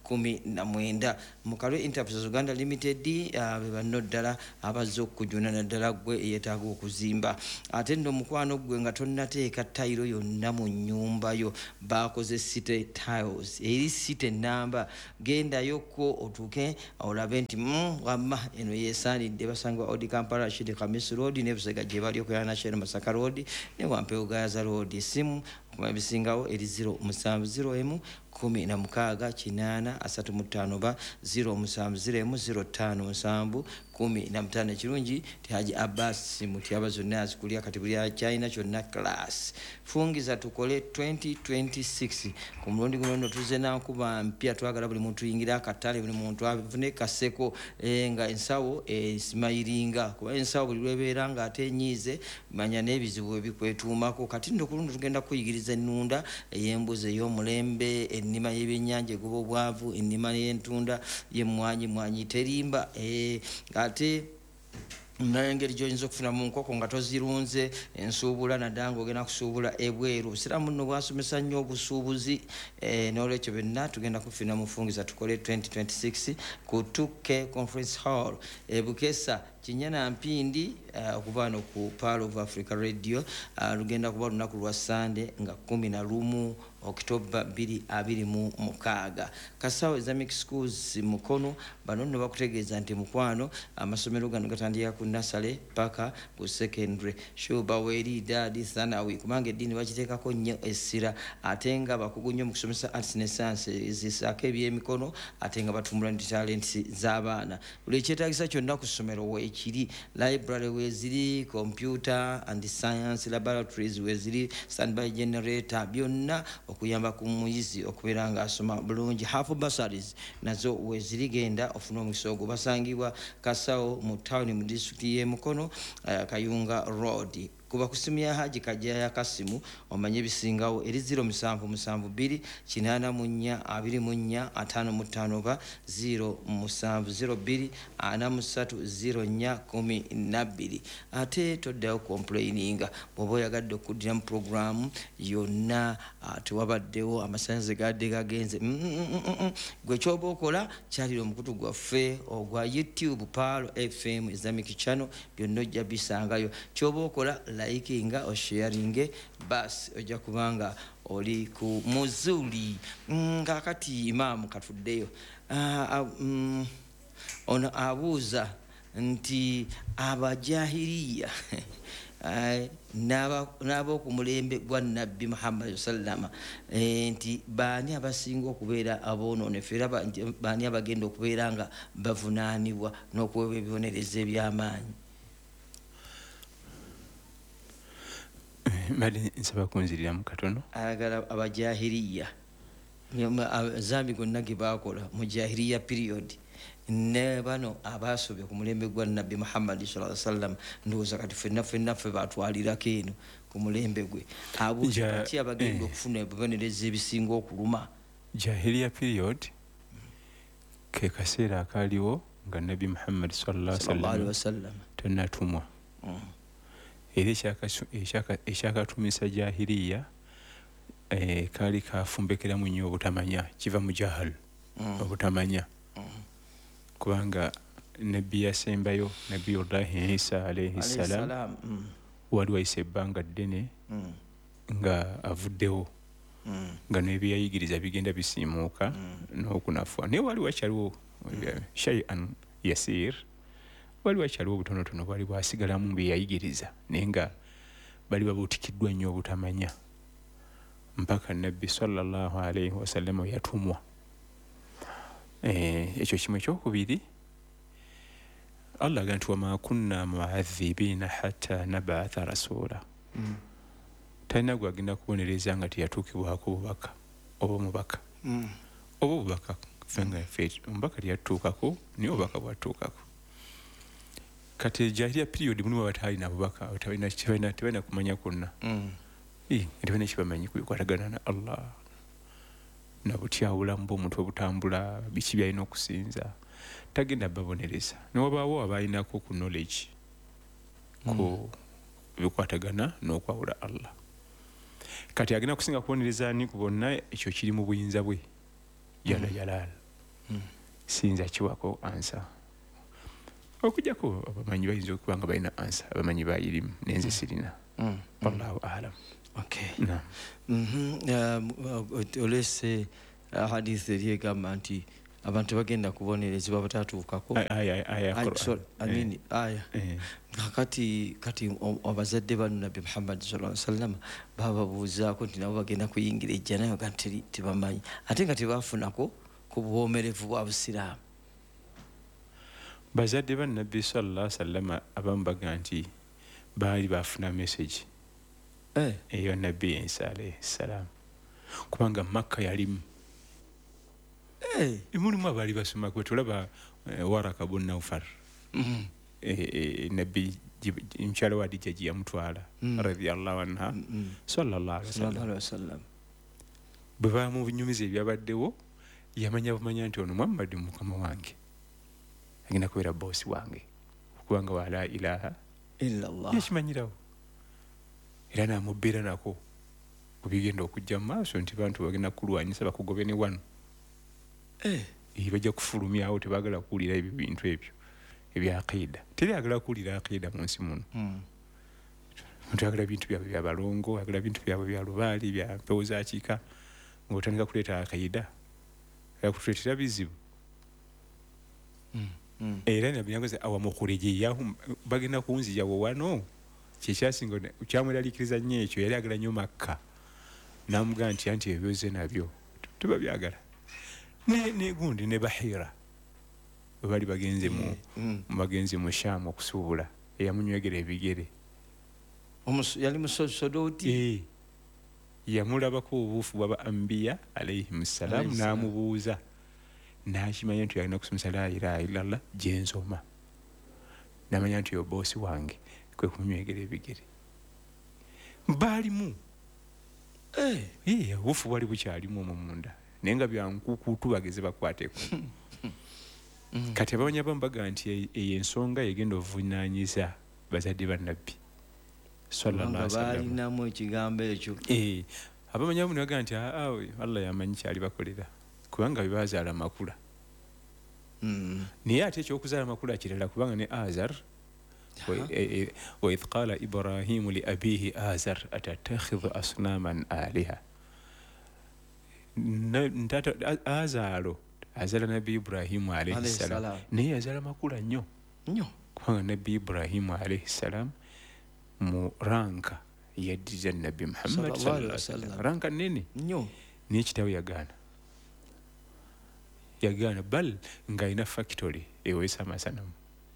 kumi na mwenda. Mukalwe Enterprises Uganda Limited uh, be banno ddala abazze okujuna naddala gwe eyeetaaga okuzimba. Ate nno mukwano gwe nga tonnateeka tayiro yonna mu nnyumba yo baakoze city tiles eri city namba gendayokko otuuke olabe nti mm, wamma eno yeesaanidde basangibwa Odi Kampala Rashid Khamis Road ne Busega gye bali okulala National Masaka Road ne Wampewo Gaza Road. Simu kuma bisingawo eri zero musanvu zero emu kumi na mukaaga kinaana asatu mu ttaano ba zero musanvu zero emu zero ttaano musanvu kumi na mutaano. Kirungi ti Haji Abbas Mutiaba zonna azikulya kati buli China kyonna class. Fungiza tukole twenty twenty-six ku mulundi guno nno tuze nankuba mpya twagala buli muntu yingira akatale buli muntu avune kaseko e, nga ensawo esimayiringa e, kuba ensawo buli lwebeera nga ate enyiize manya n'ebizibu ebikwetuumako. Kati nno kulundu tugenda kuyigiriza ennunda ey'embuzi ey'omulembe, ennima y'ebyennyanja egoba obwavu, ennima y'entunda y'emmwanyi mwanyi terimba e, ate ngeri gy'oyinza okufuna mu nkoko nga tozirunze ensuubula naddala ng'ogenda kusuubula ebweru. Obusiraamu nno bwasomesa nnyo obusuubuzi e, n'olwekyo byonna tugenda kufuna mu Fungiza tukole twenty twenty-six ku two K Conference Hall e Bukesa Kinyana Mpindi okuva uh, no ku Pearl of Africa Radio uh, lugenda kuba lunaku lwa Sunday nga kumi na lumu October bbiri abiri mu mukaaga. Kasawo Islamic Schools Mukono bano nno bakutegeeza nti mukwano amasomero gano gatandika ku nursery paka ku secondary. Shuba weri dadi thanawi kubanga eddiini bakiteekako nnyo essira ate nga bakugu nnyo mu kusomesa arts ne sciences zisaako ebyemikono ate nga batumbula ndi talents z'abaana. Buli ekyetaagisa kyonna ku ssomero weekiri. Library weziri, computer and science laboratories weziri, standby generator byonna okuyamba ku muyizi okubeera nga asoma bulungi. Half bursaries nazo weziri genda ofuna omukisa ogwo. Basangibwa Kasawo mu town mu district y'e Mukono uh, Kayunga Road. Kuba kusimu ya Haji Kajaya Kasimu omanye bisingawo eri zero musanvu musanvu bbiri kinaana mu nnya abiri mu nnya ataano mu ttaano ba zero musanvu zero bbiri ana mu ssatu zero nnya kumi na bbiri. Ate toddayo complaininga bw'oba oyagadde okuddira mu programu yonna tewabaddewo amasannyalaze gadde gagenze mm -mm -mm -mm. Gwe kyoba okola kyalira omukutu gwaffe ogwa YouTube Pearl F M Islamic Channel byonna ojja bisangayo. Kyoba okola likinga o sharinge bas ojja kubanga oli ku muzuli nga kati Imam katuddeyo uh, um, ono abuuza nti abajahiliya n'aba ku mulembe gwa Nabbi Muhammad sallama e, nti baani abasinga okubeera aboononefu era baani abagenda okubeera nga bavunaanibwa n'okuweebwa ebibonerezo eby'amaanyi. Mbadde nsaba kunziriramu katono. Ayagala abajahiliya zambi gonna ge baakola mu jahiliya period ne bano abaasobya ku mulembe gwa Nabbi Muhammad sallallahu alaihi wasallam ndowooza kati ffenna ffenna ffe baatwalirako eno ku mulembe gwe. Abuuza kati abagenda okufuna ebibonerezo ebisinga okuluma. Jahiliya period ke kaseera akaaliwo nga Nabbi Muhammad sallallahu alaihi wasallam tannatumwa. Era ekyakatumisa jahiliya eh, kaali kafumbekeramu nnyo obutamanya kiva mu jahal mm. obutamanya mm. kubanga nabbi yasembayo Nabiyullahi Isa alayhi salam mm. wali wayise ebbanga ddene mm. nga avuddewo mm. nga n'ebyayigiriza bigenda bisiimuuka mm. n'okunafuwa naye wali wakyaliwo mm. shay'an yasir wali wakyaliwo obutonotono bwali bwasigalamu byeyayigiriza naye nga bali babuutikiddwa nnyo obutamanya mpaka Nabbi sallallahu alayhi wasallam yatumwa. Ekyo kimu ekyokubiri Allah aga nti wama kunna mu'adhibina hatta nabatha rasula. mm. Talina gwe agenda kubonereza nga teyatuukibwako obubaka oba omubaka mm. oba obubaka fenga ffe omubaka teyatuukako naye obubaka bwatuukako. Kati jahiliya period muno batalina abubaka batalina kibalina tebalina kumanya kwonna mm. eh tebalina kibamanyi kubikwatagana na Allah na butya obulamu bw'omuntu obutambula biki byalina okusinza tagenda babonereza n'obaawo abalinako ku knowledge ku bikwatagana n'okwawula Allah. Kati agenda kusinga kubonereza ni ku bonna ekyo kiri mu buyinza bwe jala jalal mm. sinza kiwako ansa okujjako abamanyi bayinza okuba nga balina ansa abamanyi bayirimu nenze sirina mm. wallahu alam. Okay. Naam. Mhm. Olese hadith eri egamba nti abantu bagenda kubonerezebwa batatuukako aya aya Qur'an. amini aya Eh. kati kati abazadde bano Nabbi Muhammad sallallahu alaihi wasallam bababuuzaako nti nabo bagenda kuyingira ejjana naye tebamanyi ate nga tebafunako ku buwomerevu bwa busiraamu. Bazadde ba Nabbi sallallahu alaihi wasallam abamu baga nti baali bafuna message Eh. eyo Nabbi Isa alayhi salam kubanga Makka yalimu Eh. mulimu abaali basoma kwe tulaba eh, Waraka bun Nawfal Mhm. eh, eh, Nabbi mukyala wa Hadija gye yamutwala Mm. radiyallahu anha Mm. sallallahu alaihi Sallallahu wasallam alaihi wasallam. bwe bamunyumiza ebyabaddewo yamanya bumanya nti ono Muhammad mukama wange agenda kubeera boosi wange kubanga wa la ilaha Illa Allah. yakimanyirawo era namubeera nako kubigenda okujja mu maaso nti bantu bagenda kulwanyisa bakugobe ne wano Eh. Eh, bajja kufulumyawo tebaagala kuwulira ebyo bintu ebyo ebya aqida teri agala kuwulira aqida mu nsi muno Mm. omuntu ayagala bintu byabwe bya balongo ayagala bintu byabwe bya lubaali bya mpewo za kika ng'otandika kuleeta aqida yakutuleetera bizibu Mm. Mm. era nabinyagoze awamukurejeyahum bagenda kunzija wo wano kyekyasinga kyamweraliikiriza nnyo ekyo yali agala nnyo Makka n'amugamba nti anti ebyoze nabyo tuba byagala ne gundi ne Bahira bwe bali bagenze mu Mm. bagenze mu Shaamu okusuubula eyamunywegera ebigere Omusu yali musodoti. Eh, yamulabako obuufu bwaba ambiya alayhimu ssalamu Alayhi salaam. n'amubuuza n'akimanya nti alina kusomesa la ilaha illallah gyensoma n'amanya nti yo boosi wange kwe kumunywegera ebigere baalimu Eh. Eh, obuufu bwali bukyalimu omwo munda naye nga byankukuutu bageze bakwateko Mm. kati abamanya bamu baga nti eyo ensonga yegenda ovunaanyiza bazadde ba Nabbi sallallahu Nga alaihi wasallam. baalinamu ekigambo ekyo. Eh, abamanya bamu ne baga nti aa Allah yamanyi kyali bakolera kubanga bwe bazaala makula Mm. naye ate ekyokuzaala makula kirala kubanga ne Azar waidh qala Ibrahimu li abihi Azar atatakhidhu asnaman aliha ntata Azaalo azaala Nabbi Ibrahimu alayhi Alayhi salam salam. naye yazaala makula nnyo Nnyo. kubanga Nabbi Ibrahimu alayhi salam mu ranka yaddiriza Nabbi Muhammad Sallallahu sallallahu alaihi alaihi wasallam wasallam. ranka nnene Nnyo. naye kitaawe yagaana yagaana bal ng'alina factory eweesa amasanamu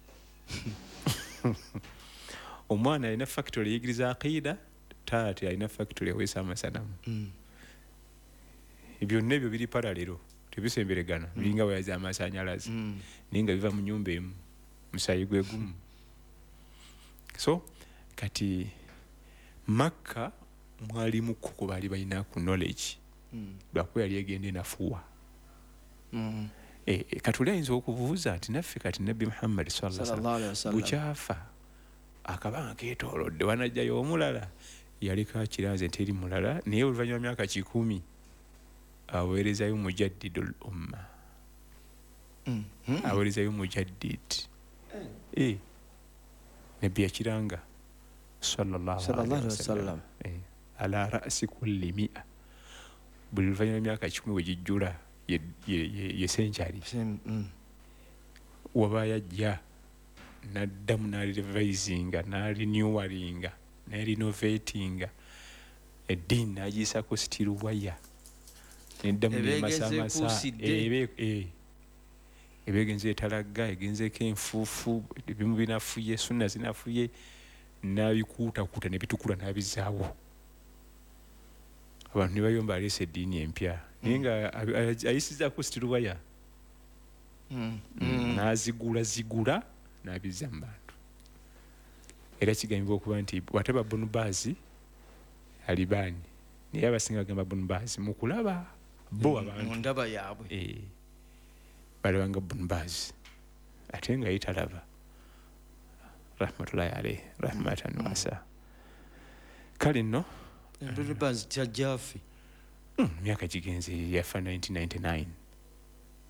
omwana alina factory eyigiriza aqida taata alina factory eweesa amasanamu Mm. byonna ebyo biri paralero tebisemberegana biringa wayaza amasanyalazi Mm. naye nga biva mu nyumba emu musayi gwe gumu so kati Makka mwalimuko ku baali balina ku knowledge Mm. lwakuba yali egenda enafuwa Mm. e, e, kati oli ayinza okubuuza nti naffe kati Nabbi Muhammad sallallahu alaihi Sallallahu alaihi wasallam wasallam. bukyafa akabanga keetoolodde wanajjayo omulala yaleka kiraze nti eri mulala naye oluvannyuma myaka kikumi aweerezayo mujaddidul umma Mm. Mm. aweerezayo mujaddid eh Nabbi yakiranga sallallahu Sallallahu alaihi alaihi wasallam eh ala ra'si kulli mi'a buli luvannyuma myaka kikumi wegijjula ye ye- ye- ye century Sim- Mm. waba yajja n'addamu n'alirevisinga n'alineweringa n'alinovatinga eddiini n'agiyisako steel wire neddamu Ebeegenze nemasamasa ekuusidde. ebeegenze etalagga egenzeeko enfuufu ebimu binafuye sunna zinafuye n'abikuutakuuta ne bitukula n'abizaawo abantu ne bayomba aleesa eddiini empya naye nga ayisizaako steel wire Mm. Mm. n'azigula zigula n'abizza mu bantu era kigambibwa okuba nti wataba Bunbaazi alibaani naye abasinga bagamba Bunbaazi mu kulaba bo Mu abantu ndaba yaabwe. eh, balabanga Bunbaazi ate nga yitalaba rahmatullahi alayhi rahmatan wasa kale nno Bunbaazi tajjaafe. mm, myaka gigenze yafa nineteen ninety-nine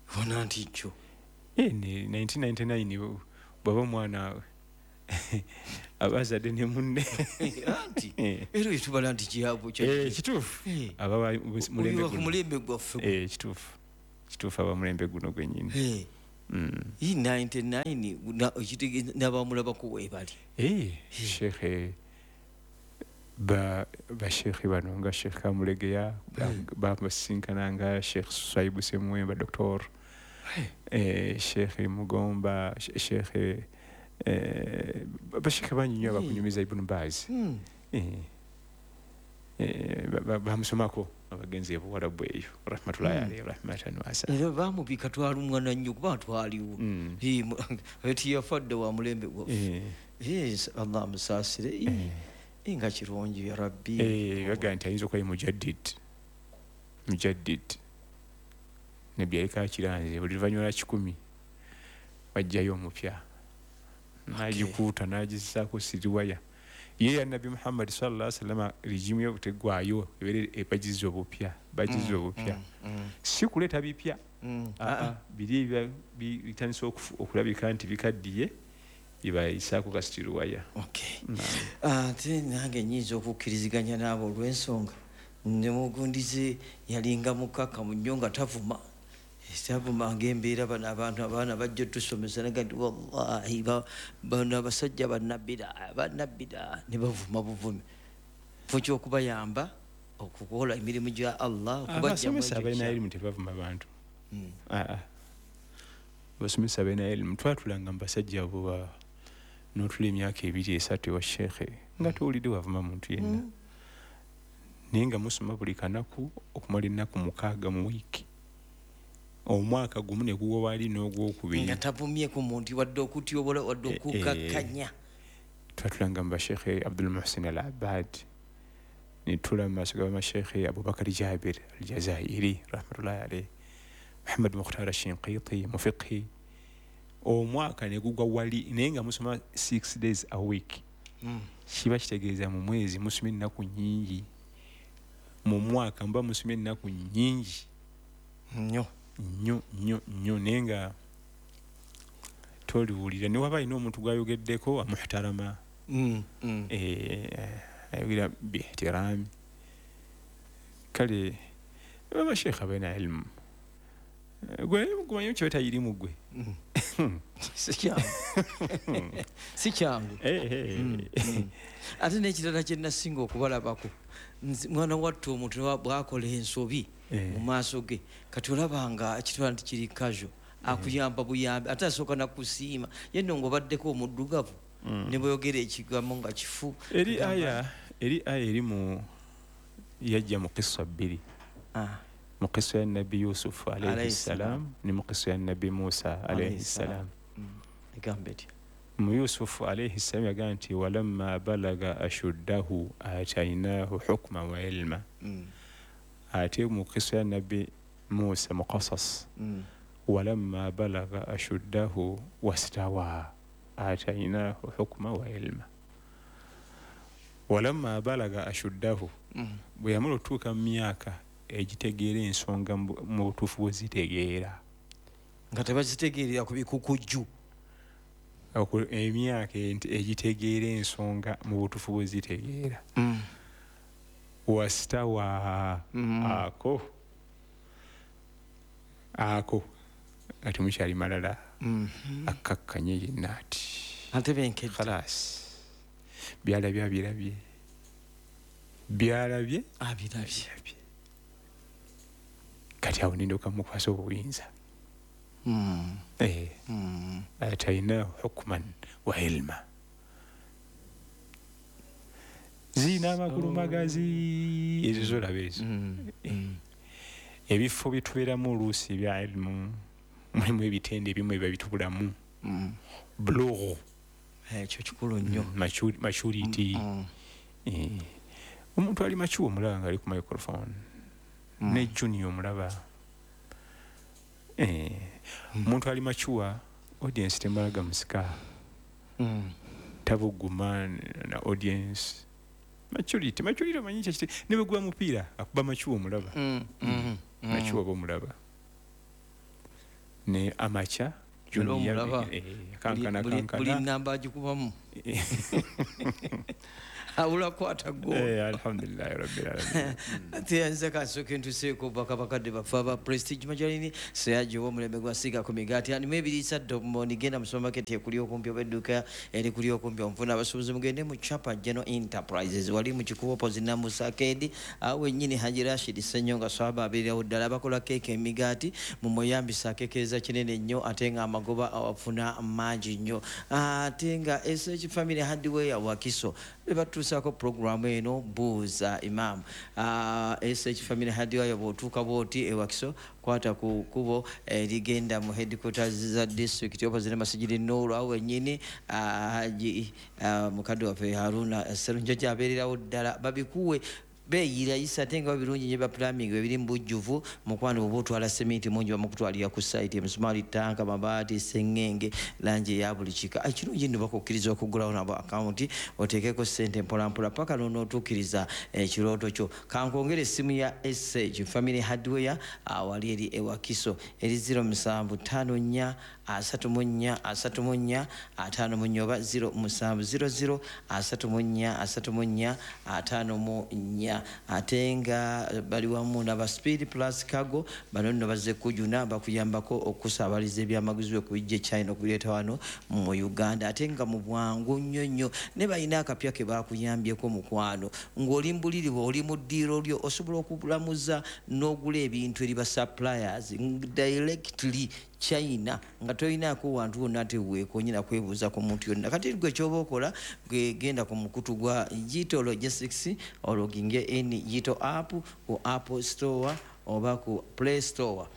bona nti kyo eh ne nineteen ninety-nine baba mwana abazadde ne munne anti ero itubala nti kiyabu kyo eh kituufu ababa mulembe guno mulembe gwaffe eh kituufu kituufu aba mulembe guno gwenyini eh mm hii ninety-nine nabamulaba ko webali eh sheikh ba ba sheikh bano nga sheikh Kamulegeya ba basinkana nga sheikh Swaibu Semwemba doctor eh sheikh Mugomba sheikh eh bashika banyinyo bakunyumiza Ibn Baz eh eh bamusomako abagenzi ebo wala bweyo rahmatullahi alayhi rahmatan wasa era bamubika twalumwa na nnyo kuba twaliwo hi eti yafadde wa mulembe gwo eh Allah musasire inga kirungi ya rabbi eh yaga nti ayinza okuba mujaddid mujaddid nebya eka kiranze buli vanyula kikumi wajjayo omupya najikuta najisako siriwaya ye ya Nabi Muhammad sallallahu alaihi wasallam rijimu yo tegwayo ebere epajizo bupya bajizo bupya si kuleta bipya a biri bitanso okulabika nti bikaddiye iba isako kasitiruwaya okay ah nange nyizo okukiriziganya nabo olwensonga nemugundize yalinga mukaka munyonga tavuma Sabu mangembeera bana abantu abaana bajja tusomesa nagandi wallahi bana basajja bannabira bannabira ne bavuma buvumi fucho okubayamba okukola emirimu gya Allah okubajja mu sabina elimu tebavuma abantu ah ah basomesa bena elimu twatulanga mbasajja abo n'otula emyaka ebiri esatu wa sheikhe nga tuwulidde wavuma muntu yenna ninga musoma buli kanaku okumala ennaku mukaaga mu wiiki omwaka gumu ne guwo wali n'ogwokubiri nga tavumye ku muntu wadde okutyobola wadde okukakkanya twatulanga mba Sheikh Abdul Muhsin Al-Abbad nitula maaso ga Sheikh Abubakar Jabir Al-Jazairi rahmatullahi alayhi Muhammad Mukhtar Shinqiti mufiqhi omwaka ne gugwa wali nenga musoma six days a week kiba kitegeeza mu mwezi musoma ennaku nnyingi mu mwaka mba musoma ennaku nnyingi nnyo nnyo nnyo nnyo nenga toliwulira ne waba ino omuntu gwayogeddeko amuhtarama ayogera bihtirami kale baba sheikh abena ilmu gwe gumanyi kyota irimu gwe sikyangu sikyangu ate n'ekirala kye nasinga okubalabako mwana wattu omuntu bwakola ensobi mu maaso ge kati olabanga kitwala nti kiri kajo akuyamba buyambi ate asooka nakusiima yenno ng'obaddeko omuddugavu ne bweyogera ekigambo nga kifu eri aya eri aya eri mu yajja mu kisa bbiri mu kisa ya Nabi Yusuf alayhi salam ne mu kisa ya Nabi Musa alayhi salam egambe etya mu Yusuf alayhi salam yagaa nti walamma balaga ashuddahu atainahu hukma wa ilma ate mu kisa ya Nabi Musa mu qasas walamma balaga ashuddahu wastawa atainahu hukma wa ilma walamma balaga ashuddahu bwe yamala otuuka mu myaka egitegeera ensonga mu butuufu bwe zitegeera nga tebazitegeerera ku bikukujju emyaka egitegeera ensonga mu butuufu bwe zitegeera wastawa ako ako ati mukyali malala akkakkanye yenna ati ate benkedde khalas byalabye abirabye byalabye abirabye kati awo nindoka mukwasa obuyinza atainahu hukman wa ilma zina amakulu magazi ezo zolaba ezo ebifo byetubeeramu oluusi ebya ilmu mulimu ebitende ebimu ebiba bitubulamu bulughu ekyo kikulu nnyo maturity omuntu ali machuwa omulaba nga ali ku microphone ne junior omulaba omuntu ali machuwa audience temalaga musika tabuguma na audience maturity maturity omanyi kyekiti ne bwe gwa mupiira akuba machuwa omulaba machuwa bo omulaba ne amacha junior kankana kankana buli namba agikubamu awula kwata go eh alhamdulillah rabbil alamin ati anza kasoke ntuseko baka bakadde bafaba prestige majalini seyaje wo mulembe gwa siga ku migati and maybe lisa domo nigenda mu supermarket ekuli okumpi obeduka eri kuli okumpi omfuna abasubuzi mugende mu Chapa General Enterprises wali mu kikubo pozina mu sakedi awe nyini Haji Rashid Senyonga swaba abira udala bakola keke emigati mu moyambisa kekeza kinene nnyo atenga amagoba awafuna mangi nnyo atenga S H Family Hardware Wakiso bebatusako program eno buza imam uh, S H Family Hardware yabotuka boti ewakiso kwata ku kubo ligenda mu headquarters za district opposite masijidi Nuru awe nyini Haji uh, mukadde wafe Haruna Serunjo jaberera udala babikuwe beyira isa tenga babirungi nje ba plumbing bebiri mbujjuvu mukwano obotwala cement mungi bamukutwalira ku site emisumali tanka mabati sengenge lanje ya buli kika akirungi ndo bakokiriza okugula ona ba account otekeko sente mpola mpola paka nono otukiriza ekiroto kyo kankongere simu ya S H Family Hardware awali eri ewakiso eri zero musanvu tano nnya asatu munya asatu munya atano munyoba zero musanvu zero zero asatu munya asatu munya atano munya atenga bali wamu na Speed Plus Cargo banono baze kujuna bakuyambako okusabaliza ebyamaguzi okubijje China okuleta wano mu Uganda atenga mu bwangu nnyonnyo ne bayina akapya ke bakuyambyeko mukwano ng'oli mbuliri oli mu ddiiro lyo osobola okulamuza n'ogula ebintu eri ba suppliers directly China nga toyina ko wantu wonna teweeko nyina kwebuuza ku muntu yonna kati gwe kyoba okola genda ku mukutu gwa Jito Logistics ologinge in Jito app ku Apple Store oba ku Play Store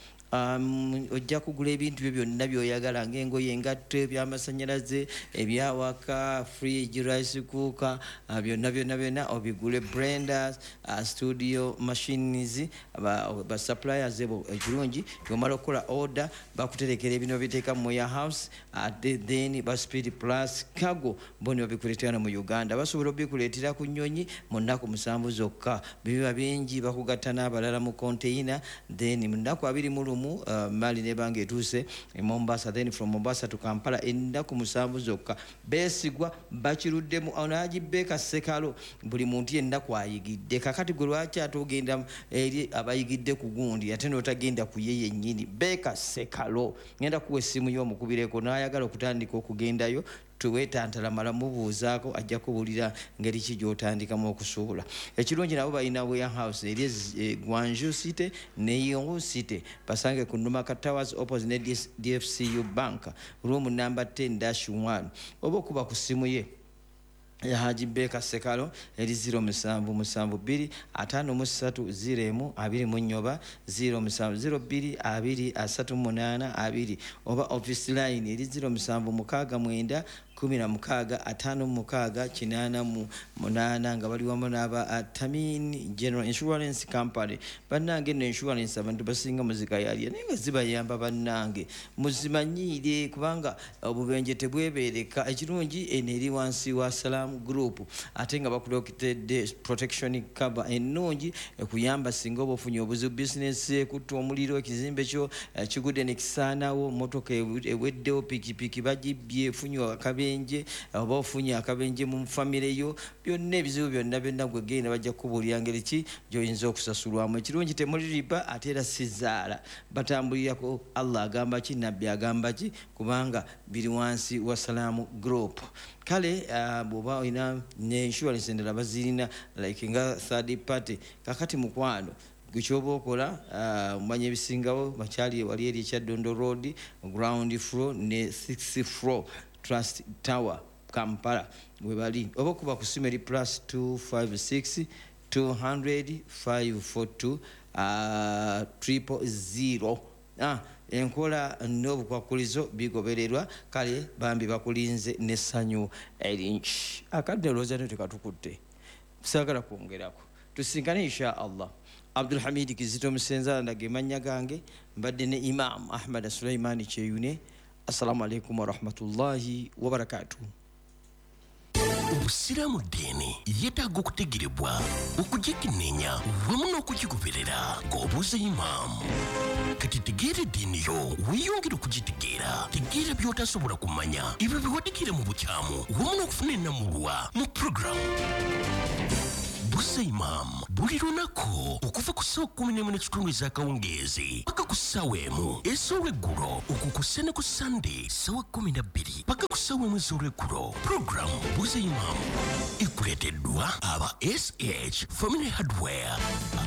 um ojja kugula ebintu byo byonna byoyagala ng'engoye engatto eby'amasannyalaze ebyawaka fridge rice cooker uh, byonna byonna byonna obigule blenders uh, studio machines ba, ba suppliers ebo ekirungi yomala okukola order bakuterekera ebino biteeka mu ya house uh, then ba Speed Plus Cargo boni babikuleetera mu Uganda basobola obikuleetera ku nnyonyi mu nnaku musanvu zokka biba bingi bakugatta n'abalala mu container then mu nnaku abiri mu Uh, mali nebange etuse e Mombasa then from Mombasa to Kampala endaku musanvu zokka besigwa bakiruddemu onaji beka sekalo buli muntu endaku ayigidde kakati gwe lwaki atogenda eri abayigidde ku gundi ate n'otagenda ku yeye nnyini beka sekalo ngenda kuwa essimu y'omukubireko n'ayagala okutandika okugendayo tuwetantala mala mubuuzaako ajja kubulira ngeri ki gy'otandikamu okusuubula ekirungi nabo balina warehouse eri e, Gwanju City ne Yongo City basange ku Numaka Towers opposite ne D F C U Bank room number ten dash one oba okuba ku simu ye ya Haji Beka Sekalo eri zero musanvu musanvu bbiri ataano mu ssatu zero emu abiri mu nnyoba zero musanvu zero bbiri abiri asatu munaana abiri oba office line eri zero musanvu mukaaga mwenda kumi na mukaaga ataano mukaaga kinaana mu munaana nga bali wamu n'aba Tamin General Insurance Company bannange no insurance abantu basinga muzika yaliya naye nga zibayamba bannange muzimanyiire kubanga obubenje tebwebeereka ekirungi eno eri wansi wa Salam Group ate nga bakulokitedde protection cover ennungi ekuyamba singa oba ofunye obuzibu business ekutta omuliro ekizimbe kyo kigudde ne kisaanawo motoka eweddewo pikipiki bagibbye efunye akabe nje oba ofunye akabenje mu famire yo byonna ebizibu byonna byonna gwe genda bajja kubuulira ngeri ki gy'oyinza okusasulwamu ekirungi temuli riba ate era sizaala batambulirako Allah agamba ki nabbi agamba ki kubanga biri wansi wa Salamu Group kale uh, bwoba olina ne insurance endala bazirina like nga third party kakati mukwano gukyoba okola umanye uh, ebisingawo bakyali wali eri ekyaddondo road ground floor ne sixth floor Trust Tower Kampala we bali oba kuba kusimeri plus two five six two hundred five four two uh, triple zero ah enkola n'obukwakulizo bigobererwa kale bambi bakulinze n'essanyu eringi akadde olowooza ne tekatukutte saagala kwongerako tusinkane insha Allah Abdul Hamid Kizito Musenza ndage mannya gange mbadde ne Imam Ahmad Sulaiman Kyeyune Assalamu alaikum wa rahmatullahi wa barakatuh. Obusiraamu ddiini yeetaaga okutegerebwa okugikenneenya wamu n'okukikuberera ng'obuuza imaamu. kati tegeera eddiini yo weeyongere okugitegeera. Tegeera by'otasobola kumanya ebyo biwadikira mu bukyamu wamu n'okufuna ennamulwa mu puroguramu Busa Imam buli lunaku okuva ku ssaawa kkumi n'emu n'ekitundu ez'akawungeezi paka ku ssaawa emu ez'olweggulo okukusse ne ku Sunday ssaawa kkumi na bbiri paka ku ssaawa emu ez'olweggulo. Puroguramu Busa Imam ekuleeteddwa aba S H Family Hardware.